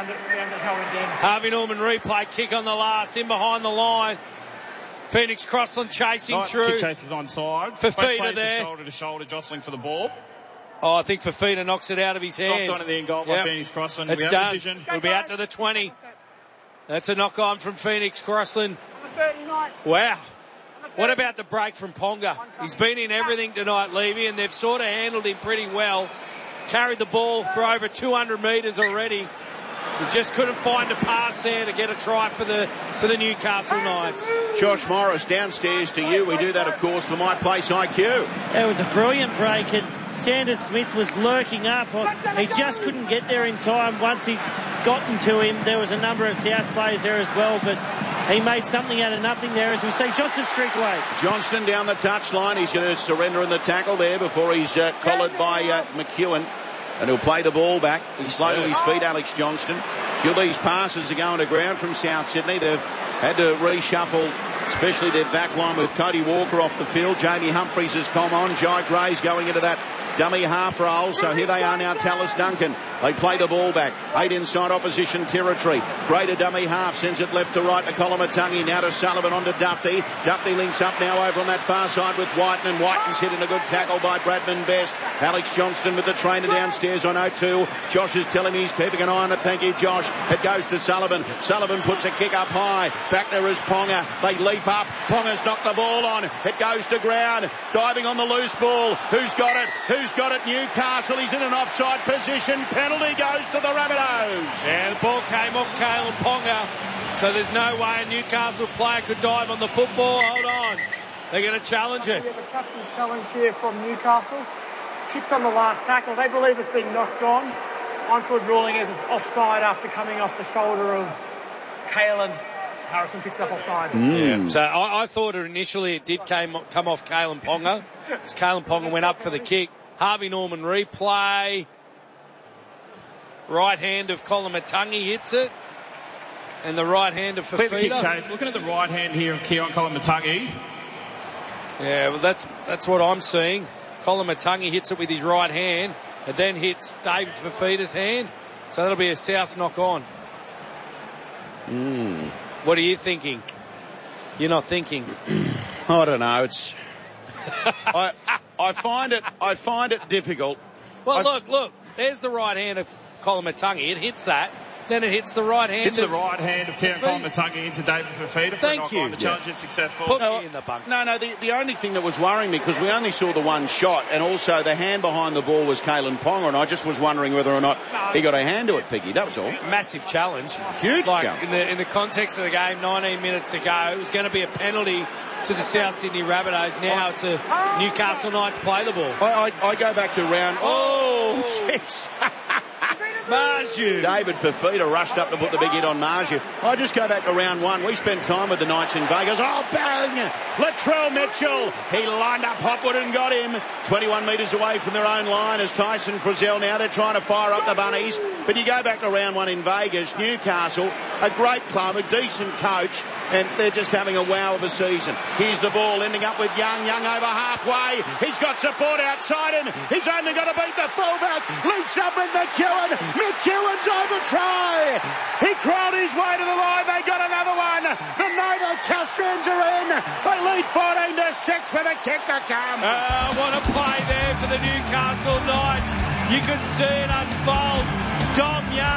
Harvey Norman replay, kick on the last, in behind the line. Phoenix Crossland chasing nice through. Kick chase is onside. Fafita there. Shoulder to shoulder, jostling for the ball. Oh, I think Fafita knocks it out of his Stopped hands. on at the end goal by yep. Phoenix Crossland. It's we have done. decision. It'll be out to the twenty. That's a knock on from Phoenix Crossland. Wow. What about the break from Ponga? He's been in everything tonight, Levy, and they've sort of handled him pretty well. Carried the ball for over two hundred metres already. He just couldn't find a pass there to get a try for the for the Newcastle Knights. Josh Morris, downstairs to you. We do that, of course, for My Place I Q. It was a brilliant break, and Sanders Smith was lurking up. He just couldn't get there in time. Once he gotten to him, there was a number of South players there as well, but he made something out of nothing there, as we see. Johnston streak away. Johnston down the touchline. He's going to surrender in the tackle there before he's uh, collared by uh, McEwen. And he'll play the ball back. He's slow to his feet, Alex Johnston. A few of these passes are going to ground from South Sydney. They've had to reshuffle, especially their back line with Cody Walker off the field. Jamie Humphries has come on. Jai Gray's going into that dummy half roll. So here they are now, Tallis Duncan. They play the ball back. Eight inside opposition territory. Gray to dummy half. Sends it left to right to Colomatungi. Now to Sullivan on to Duffy. Duffy links up now over on that far side with Whiten. And Whiten's hit in a good tackle by Bradman Best. Alex Johnston with the trainer downstairs on oh two. Josh is telling me he's keeping an eye on it. Thank you, Josh. It goes to Sullivan. Sullivan puts a kick up high. Back there is Ponga. They leap up. Ponga's knocked the ball on. It goes to ground. Diving on the loose ball. Who's got it? Who's got it? Newcastle. He's in an offside position. Penalty goes to the Rabbitohs. Yeah, the ball came off Kalen Ponga. So there's no way a Newcastle player could dive on the football. Hold on. They're going to challenge it. We have a captain's challenge here from Newcastle. Kicks on the last tackle. They believe it's been knocked on. On-field ruling is offside after coming off the shoulder of Kalen. Harrison picks it up offside. Mm. Yeah. So I, I thought initially it did came, come off Kalen Ponga. As Kalen Ponga went up for the kick. Harvey Norman replay. Right hand of Colomatungi hits it. And the right hand of Fafita. Kick chase. Looking at the right hand here of Keon Colomatungi. Yeah, well, that's that's what I'm seeing. Colomatungi hits it with his right hand. It then hits David Fafita's hand. So that'll be a South knock on. Mm. What are you thinking? You're not thinking. I don't know. It's. I I find it I find it difficult. Well, I, look, look. There's the right hand of Colomatungi. It hits that. Then it hits the right hand. Hits of the right hand of Kieran Colomatungi into David Fafita. Thank you. The challenge is successful. Put no, me in the bunk. No, no. The, the only thing that was worrying me, because we only saw the one shot, and also the hand behind the ball was Kalen Ponga, and I just was wondering whether or not he got a hand to it, Piggy. That was all. Massive challenge. Huge like challenge. In the in the context of the game, nineteen minutes to go, it was going to be a penalty to the South Sydney Rabbitohs. Now to Newcastle Knights play the ball. I, I, I go back to round. Oh, jeez. Marju. David Fafita rushed up to put the big hit on Marju. I just go back to round one. We spent time with the Knights in Vegas. Oh, bang! Latrell Mitchell. He lined up Hopwood and got him. twenty-one metres away from their own line as Tyson Frizzell. Now they're trying to fire up the Bunnies. But you go back to round one in Vegas. Newcastle, a great club, a decent coach, and they're just having a wow of a season. Here's the ball ending up with Young. Young over halfway. He's got support outside him. He's only got to beat the fullback. Links up with McEwen. McEwen's over try. He crawled his way to the line. They got another one. The Nova Castrians are in. They lead fourteen to six with a kick to come. Uh, what a play there for the Newcastle Knights. You could see it unfold. Dom Young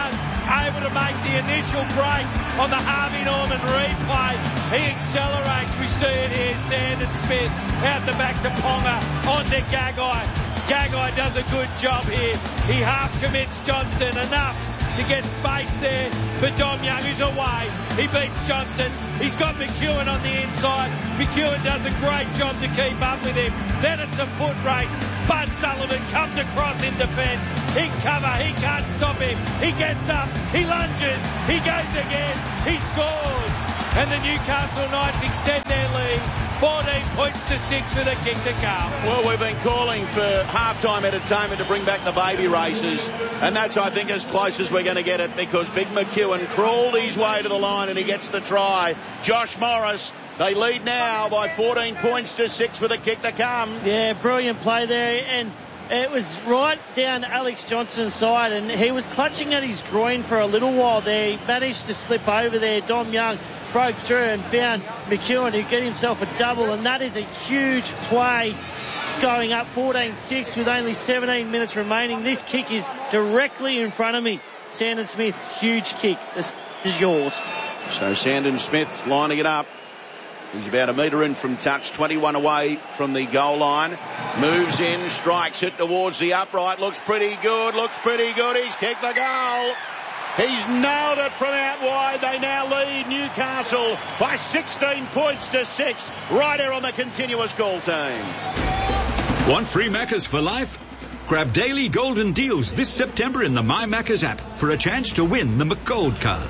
able to make the initial break on the Harvey Norman replay. He accelerates. We see it here. Sandon Smith out the back to Ponga. On to Gagai. Gagai does a good job here. He half commits Johnston enough to get space there for Dom Young, who's away. He beats Johnson. He's got McEwen on the inside. McEwen does a great job to keep up with him. Then it's a foot race. Bud Sullivan comes across in defence. In cover. He can't stop him. He gets up. He lunges. He goes again. He scores. And the Newcastle Knights extend their lead. fourteen points to six with a kick to come. Well, we've been calling for halftime entertainment to bring back the baby races, and that's, I think, as close as we're going to get it, because Big McEwen crawled his way to the line and he gets the try. Josh Morris, they lead now by fourteen points to six with a kick to come. Yeah, brilliant play there, and it was right down Alex Johnston's side, and he was clutching at his groin for a little while there. He managed to slip over there. Dom Young broke through and found McEwen, who got himself a double, and that is a huge play going up fourteen six with only seventeen minutes remaining. This kick is directly in front of me. Sandon Smith, huge kick. This is yours. So Sandon Smith lining it up. He's about a metre in from touch, twenty-one away from the goal line. Moves in, strikes it towards the upright. Looks pretty good, looks pretty good. He's kicked the goal. He's nailed it from out wide. They now lead Newcastle by sixteen points to six. Right here on the continuous call team. Want free Maccas for life? Grab daily golden deals this September in the My Maccas app for a chance to win the McGold card.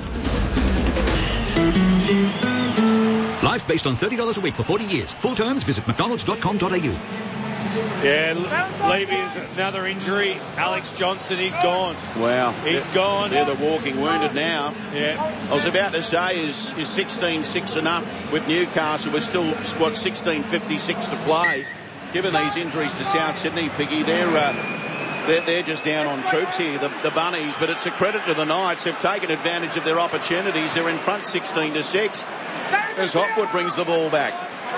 Life based on thirty dollars a week for forty years. Full terms, visit mcdonalds dot com dot a u. Yeah, Levy's another injury. Alex Johnson, he's gone. Wow. He's gone. They're the walking wounded now. Yeah. I was about to say, is is sixteen six enough with Newcastle? We're still, what, sixteen fifty-six to play. Given these injuries to South Sydney, Piggy, they're... Uh, They're, they're just down on troops here, the, the Bunnies, but it's a credit to the Knights. They've taken advantage of their opportunities. They're in front sixteen to six as Hopwood brings the ball back.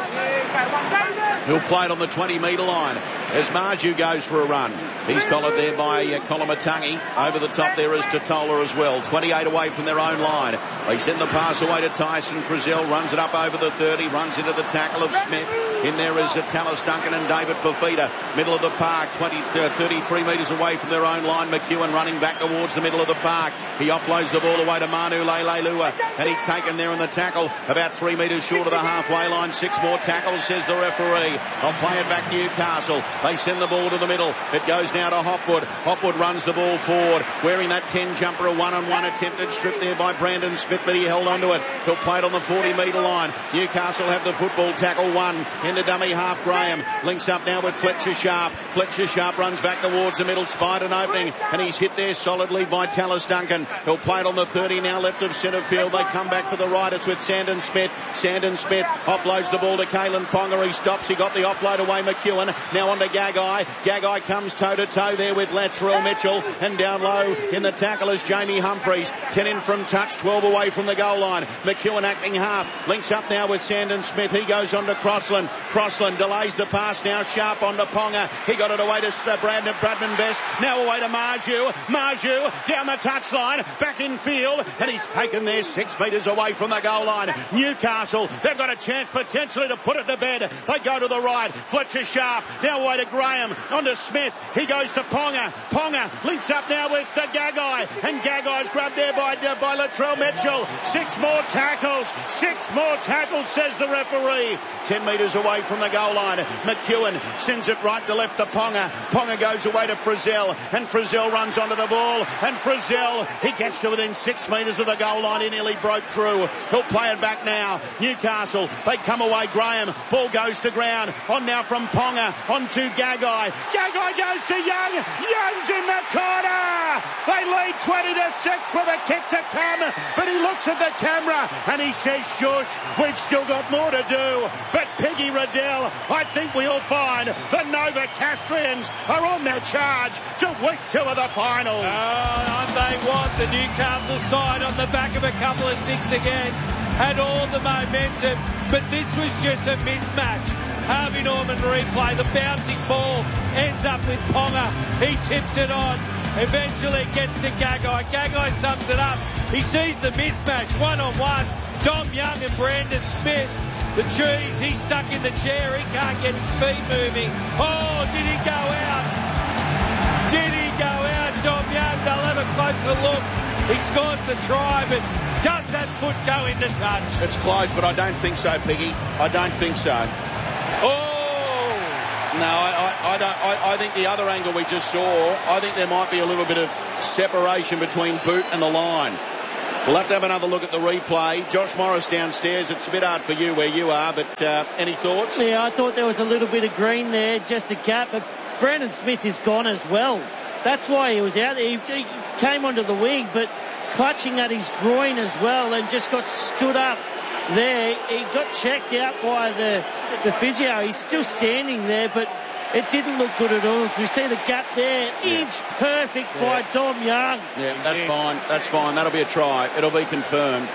He'll play it on the twenty metre line as Marju goes for a run. He's collared there by uh, Colomatungi. Over the top there is Totola as well. twenty-eight away from their own line. They send the pass away to Tyson Frizzell. Runs it up over the thirty. Runs into the tackle of Smith. In there is uh, Tallis Duncan and David Fafita. Middle of the park. twenty, uh, thirty-three metres away from their own line. McEwen running back towards the middle of the park. He offloads the ball away to Manu Leilua. And he's taken there in the tackle. About three metres short of the halfway line. Six more tackles, says the referee. I'll play it back Newcastle. They send the ball to the middle. It goes now to Hopwood. Hopwood runs the ball forward, wearing that ten jumper, a one-on-one attempted strip there by Brandon Smith, but he held onto it. He'll play it on the forty metre line. Newcastle have the football. Tackle one into dummy half. Graham links up now with Fletcher Sharp. Fletcher Sharp runs back towards the middle, spied an opening, and he's hit there solidly by Tallis Duncan. He'll play it on the thirty now, left of centre field. They come back to the right. It's with Sandon Smith. Sandon Smith offloads the ball to Kalen Ponga. He stops. He got the offload away. McEwen now on to Gagai. Gagai comes toe-to-toe there with Latrell Mitchell, and down low in the tackle is Jamie Humphreys. ten in from touch, twelve away from the goal line. McEwen acting half, links up now with Sandon Smith. He goes on to Crossland. Crossland delays the pass now. Sharp on to Ponga. He got it away to uh, Brandon Bradman Best. Now away to Marju. Marju down the touchline, back in field, and he's taken there six metres away from the goal line. Newcastle, they've got a chance potentially to put it to bed. They go to the right. Fletcher Sharp now away to Graham, on to Smith. He goes to Ponga. Ponga links up now with uh, Gagai, and Gagai's grabbed there by, uh, by Latrell Mitchell. Six more tackles. Six more tackles, says the referee. Ten metres away from the goal line. McEwen sends it right to left to Ponga. Ponga goes away to Frizzell, and Frizzell runs onto the ball, and Frizzell, he gets to within six metres of the goal line. He nearly broke through. He'll play it back now. Newcastle, they come away. Graham, ball goes to ground. On now from Ponga, on to Gagai. Gagai goes to Young. Young's in the corner. They lead twenty to six with a kick to come, but he looks at the camera and he says, shush, we've still got more to do. But Peggy Riddell, I think we'll find the Nova Castrians are on their charge to week two of the final. Oh, they want the Newcastle side on the back of a couple of six against, had all the momentum, but this was just a mismatch. Harvey Norman replay, the bouncing ball ends up with Ponga. He tips it on. Eventually gets to Gagai. Gagai sums it up. He sees the mismatch, one on one. Dom Young and Brandon Smith. The cheese, he's stuck in the chair. He can't get his feet moving. Oh, did he go out? Did he go out, Dom Young? They'll have a closer look. He scores the try, but does that foot go into touch? It's close, but I don't think so, Piggy. I don't think so. Oh! No, I, I, I don't. I, I think the other angle we just saw, I think there might be a little bit of separation between boot and the line. We'll have to have another look at the replay. Josh Morris downstairs. It's a bit hard for you where you are, but uh, any thoughts? Yeah, I thought there was a little bit of green there, just a gap, but Brandon Smith is gone as well. That's why he was out there. He, he came onto the wing, but clutching at his groin as well, and just got stood up there. He got checked out by the, the physio. He's still standing there, but it didn't look good at all. So we see the gap there, yeah. Inch perfect yeah. by Dom Young. Yeah, that's fine. That's fine. That'll be a try. It'll be confirmed.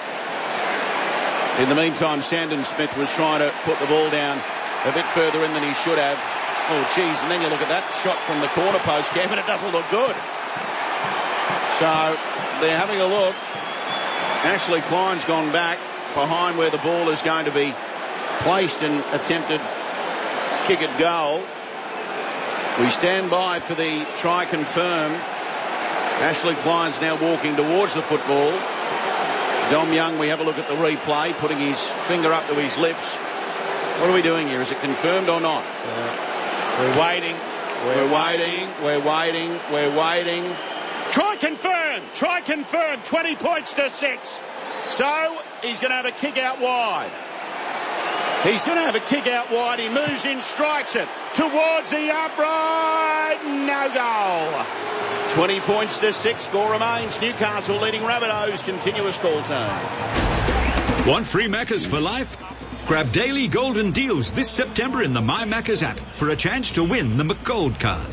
In the meantime, Sandon Smith was trying to put the ball down a bit further in than he should have. Oh, geez. And then you look at that shot from the corner post, Cam, and it doesn't look good. So they're having a look. Ashley Klein's gone back behind where the ball is going to be placed and attempted kick at goal. We stand by for the try confirmed. Ashley Klein's now walking towards the football. Dom Young, we have a look at the replay, putting his finger up to his lips. What are we doing here? Is it confirmed or not? Uh, we're waiting. We're, we're waiting. waiting. We're waiting. We're waiting. Try confirmed. Try confirmed. twenty points to six. So he's going to have a kick out wide. He's going to have a kick out wide. He moves in, strikes it towards the upright. No goal. twenty points to six. Score remains. Newcastle leading Rabbitohs. Continuous call time. Want free Maccas for life? Grab daily golden deals this September in the My Maccas app for a chance to win the McGold card.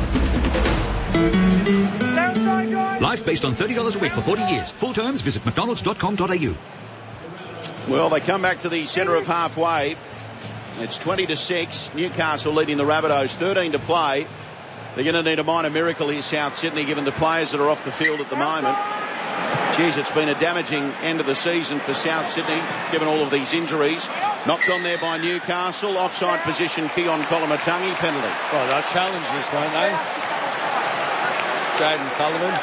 Life based on thirty dollars a week for forty years. Full terms, visit mcdonalds dot com dot a u. Well, they come back to the centre of halfway. It's twenty to six. Newcastle leading the Rabbitohs. thirteen to play. They're going to need a minor miracle here, South Sydney, given the players that are off the field at the moment. Geez, it's been a damaging end of the season for South Sydney, given all of these injuries. Knocked on there by Newcastle. Offside position, Keon Kolomatangi, penalty. Well, they'll challenge this, won't they? Jaden Sullivan.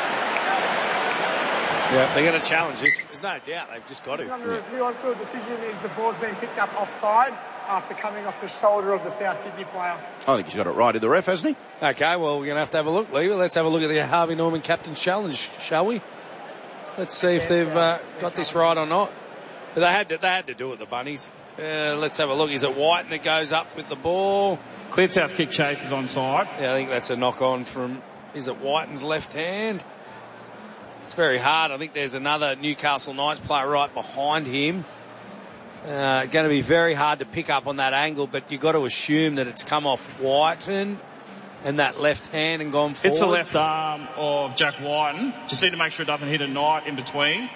Yeah, they're going to challenge this. There's no doubt. They've just got to. On the review on-field decision is the ball's been picked up offside after coming off the shoulder of the South Sydney player. I think he's got it right in the ref, hasn't he? Okay, well, we're going to have to have a look, Lee. Let's have a look at the Harvey Norman captain's challenge, shall we? Let's see if they've uh, got this right or not. But they had to, they had to do it, the Bunnies. Uh, let's have a look. Is it Whiten that goes up with the ball? Cleared South kick chase is onside. Yeah, I think that's a knock on from, is it Whiten's left hand? It's very hard. I think there's another Newcastle Knights player right behind him. Uh, going to be very hard to pick up on that angle, but you've got to assume that it's come off Whiten and that left hand and gone forward. It's the left arm of Jack Whiten. Just need to make sure it doesn't hit a Knight in between.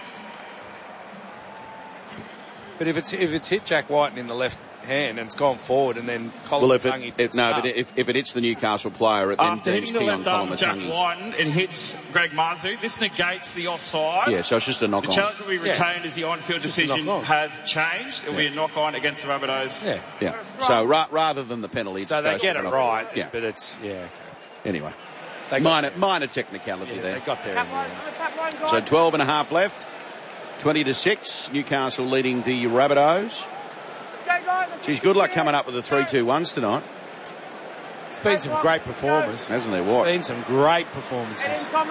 But if it's if it's hit Jack Whiten in the left hand and it's gone forward and then Colin well, if Tungy it, if, no, up. but if, if it hits the Newcastle player, it then After deems hitting the Keon left arm of Jack Kolomatangi. Whiten, it hits Greg Marzhew. This negates the offside. Yeah, so it's just a knock the on. The challenge will be retained yeah. as the on-field just decision has changed. It'll yeah. be a knock on against the Rabbitohs. Yeah. Yeah. So ra- rather than the penalty, so they get it right. Yeah. But it's yeah. Okay. Anyway, they minor got, minor technicality yeah, there. They got there. In the end. So twelve and a half left. twenty to six. Newcastle leading the Rabbitohs. Geez, good luck coming up with the three two ones tonight. It's been some great performers. Hasn't there, what? Been some great performances.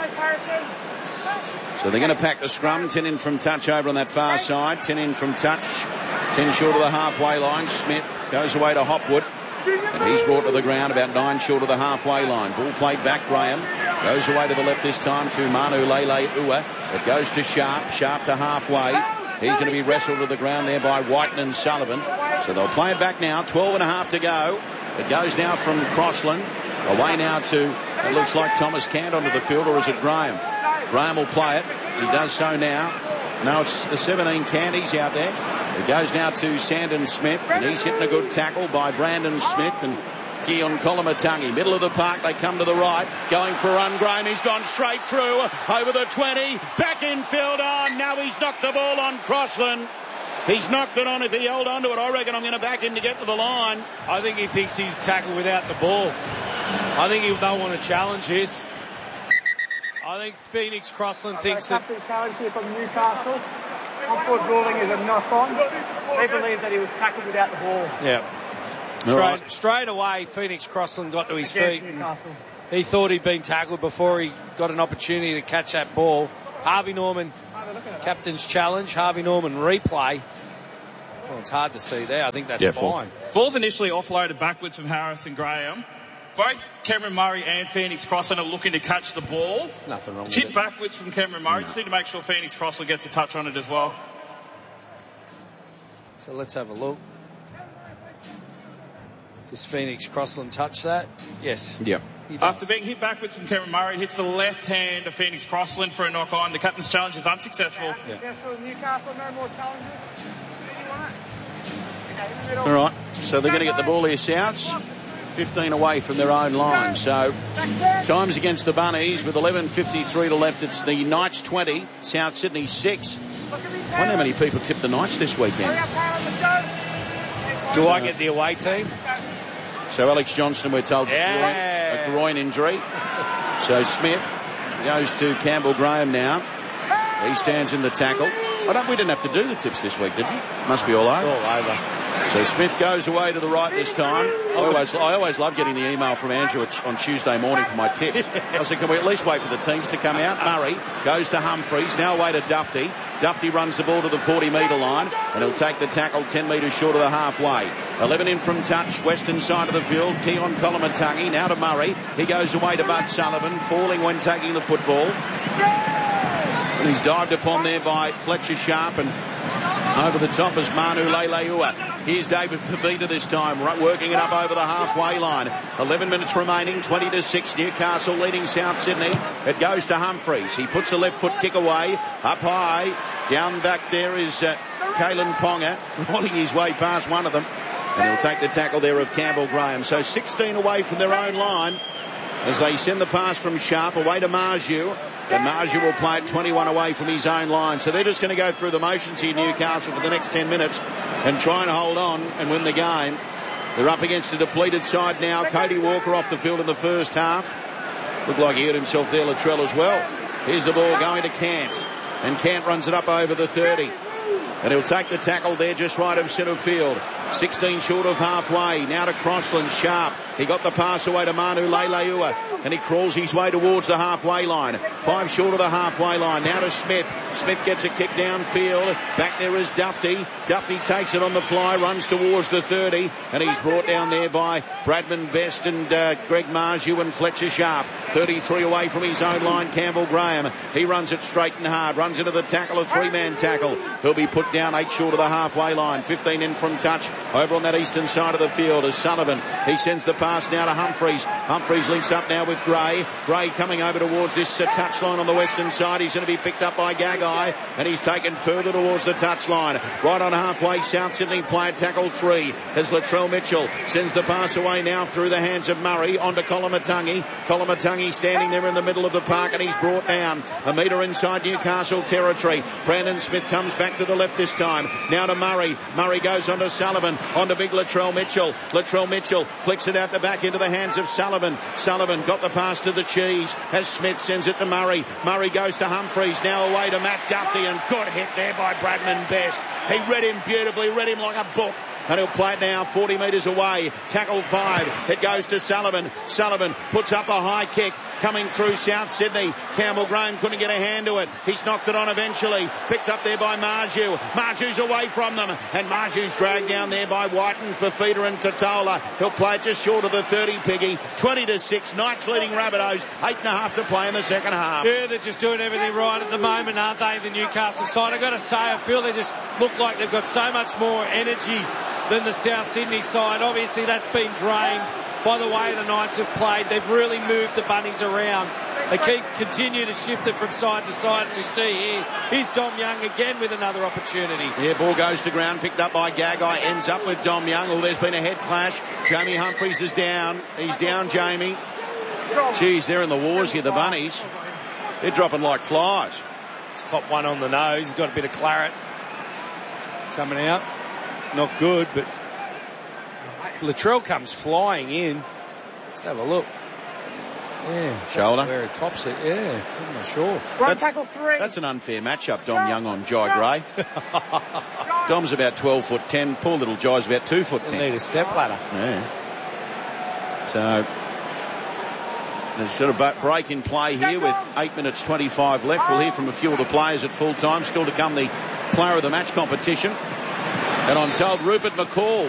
So they're going to pack the scrum. ten in from touch over on that far side. ten in from touch. ten short of the halfway line. Smith goes away to Hopwood. And he's brought to the ground about nine short of the halfway line. Ball played back, Graham. Goes away to the left this time to Manu Lele Ua. It goes to Sharp. Sharp to halfway. He's going to be wrestled to the ground there by Whiten and Sullivan. So they'll play it back now. twelve and a half to go. It goes now from Crossland. Away now to, it looks like Thomas Cant onto the field, or is it Graham? Graham will play it. He does so now. No, it's the seventeen Cant. He's out there. It goes now to Sandon Smith, and he's hitting a good tackle by Brandon Smith, and Keon Kolomatangi, middle of the park, they come to the right, going for a run. Graham, he's gone straight through, over the twenty, back infield on, now he's knocked the ball on Crossland. He's knocked it on. If he held on to it, I reckon I'm going to back him to get to the line. I think he thinks he's tackled without the ball. I think he don't want to challenge this. I think Phoenix Crossland thinks that... Captain challenge here from Newcastle. On-field ruling is a knock-on. They believe that he was tackled without the ball. Yeah. Straight, right. straight away, Phoenix Crossland got to his feet. He thought he'd been tackled before he got an opportunity to catch that ball. Harvey Norman, captain's challenge. Harvey Norman replay. Well, it's hard to see there. I think that's yeah, fine. Ball's initially offloaded backwards from Harris and Graham. Both Cameron Murray and Phoenix Crossland are looking to catch the ball. Nothing wrong it's with hit it. backwards from Cameron Murray. No. Just need to make sure Phoenix Crossland gets a touch on it as well. So let's have a look. Does Phoenix Crossland touch that? Yes. Yep. After being hit backwards from Cameron Murray, hits the left hand of Phoenix Crossland for a knock on. The captain's challenge is unsuccessful. Yeah. Newcastle, no more challenges. All right. So they're going to get the ball here, Souths. fifteen away from their own line. So times against the Bunnies with eleven fifty-three to left. It's the Knights twenty, South Sydney six. I wonder how many people tipped the Knights this weekend. Do I get the away team? So Alex Johnson, we're told, yeah. a groin injury. So Smith goes to Campbell Graham now. He stands in the tackle. I don't, we didn't have to do the tips this week, did we? Must be all over. All over. So Smith goes away to the right this time. I always, I always love getting the email from Andrew on Tuesday morning for my tips. I said, can we at least wait for the teams to come out? Murray goes to Humphreys, now away to Dufty. Dufty runs the ball to the forty metre line, and he'll take the tackle ten metres short of the halfway. eleven in from touch, western side of the field. Keon Kolomatangi, now to Murray. He goes away to Bud Sullivan, falling when taking the football. And he's dived upon there by Fletcher Sharp, and over the top is Manu Leilua. Here's David Favita this time, working it up over the halfway line. eleven minutes remaining, twenty to six. Newcastle leading South Sydney. It goes to Humphreys. He puts a left foot kick away, up high. Down back there is uh, Kalen Ponga, rolling his way past one of them. And he'll take the tackle there of Campbell Graham. So sixteen away from their own line as they send the pass from Sharp away to Marju. And Marju will play it twenty-one away from his own line. So they're just going to go through the motions here, Newcastle, for the next ten minutes and try and hold on and win the game. They're up against a depleted side now. Cody Walker off the field in the first half. Looked like he hurt himself there, Latrell as well. Here's the ball going to Cant. And Cant runs it up over the thirty. And he'll take the tackle there just right of centre field. sixteen short of halfway. Now to Crossland. Sharp. He got the pass away to Manu Leilua. And he crawls his way towards the halfway line. Five short of the halfway line. Now to Smith. Smith gets a kick downfield. Back there is Dufty. Dufty takes it on the fly. Runs towards the thirty. And he's brought down there by Bradman Best and uh, Greg Marju and Fletcher Sharp. thirty-three away from his own line. Campbell Graham. He runs it straight and hard. Runs into the tackle. A three-man tackle. He'll be put down eight short of the halfway line. fifteen in from touch over on that eastern side of the field is Sullivan. He sends the pass now to Humphreys. Humphreys links up now with Gray. Gray coming over towards this uh, touchline on the western side. He's going to be picked up by Gagai, and he's taken further towards the touchline. Right on halfway, South Sydney play at tackle three as Latrell Mitchell sends the pass away now through the hands of Murray onto Kolomatangi. Kolomatangi standing there in the middle of the park, and he's brought down a metre inside Newcastle territory. Brandon Smith comes back to the left this time. Now to Murray. Murray goes on to Sullivan. On to big Latrell Mitchell. Latrell Mitchell flicks it out the back into the hands of Sullivan. Sullivan got the pass to the cheese as Smith sends it to Murray. Murray goes to Humphreys. Now away to Matt Duffy, and good hit there by Bradman Best. He read him beautifully, read him like a book. And he'll play it now forty metres away. Tackle five. It goes to Sullivan. Sullivan puts up a high kick coming through South Sydney. Campbell Graham couldn't get a hand to it. He's knocked it on eventually. Picked up there by Marju. Marju's away from them. And Marju's dragged down there by Whiten, Fafita and Totola. He'll play it just short of the thirty, Piggy. twenty to six. Knights leading Rabbitohs. Eight and a half to play in the second half. Yeah, they're just doing everything right at the moment, aren't they, the Newcastle side? I've got to say, I feel they just look like they've got so much more energy than the South Sydney side. Obviously, that's been drained by the way the Knights have played. They've really moved the Bunnies around. they keep continue to shift it from side to side, as you see here. Here's Dom Young again with another opportunity. Yeah, ball goes to ground, picked up by Gagai, ends up with Dom Young. Oh, there's been a head clash. Jamie Humphries is down. He's down, Jamie. Geez, they're in the wars here, the Bunnies. They're dropping like flies. He's copped one on the nose. He's got a bit of claret coming out. Not good, but Latrell comes flying in. Let's have a look. Yeah. Shoulder. Where he cops it. Yeah. I'm not sure. That's, that's an unfair matchup, Dom Young on Jai Gray. Dom's about twelve foot ten. Poor little Jai's about two foot ten. They need a step ladder. Yeah. So there's got a break in play here with eight minutes twenty-five left. We'll hear from a few of the players at full time. Still to come the player of the match competition. And I'm told Rupert McCall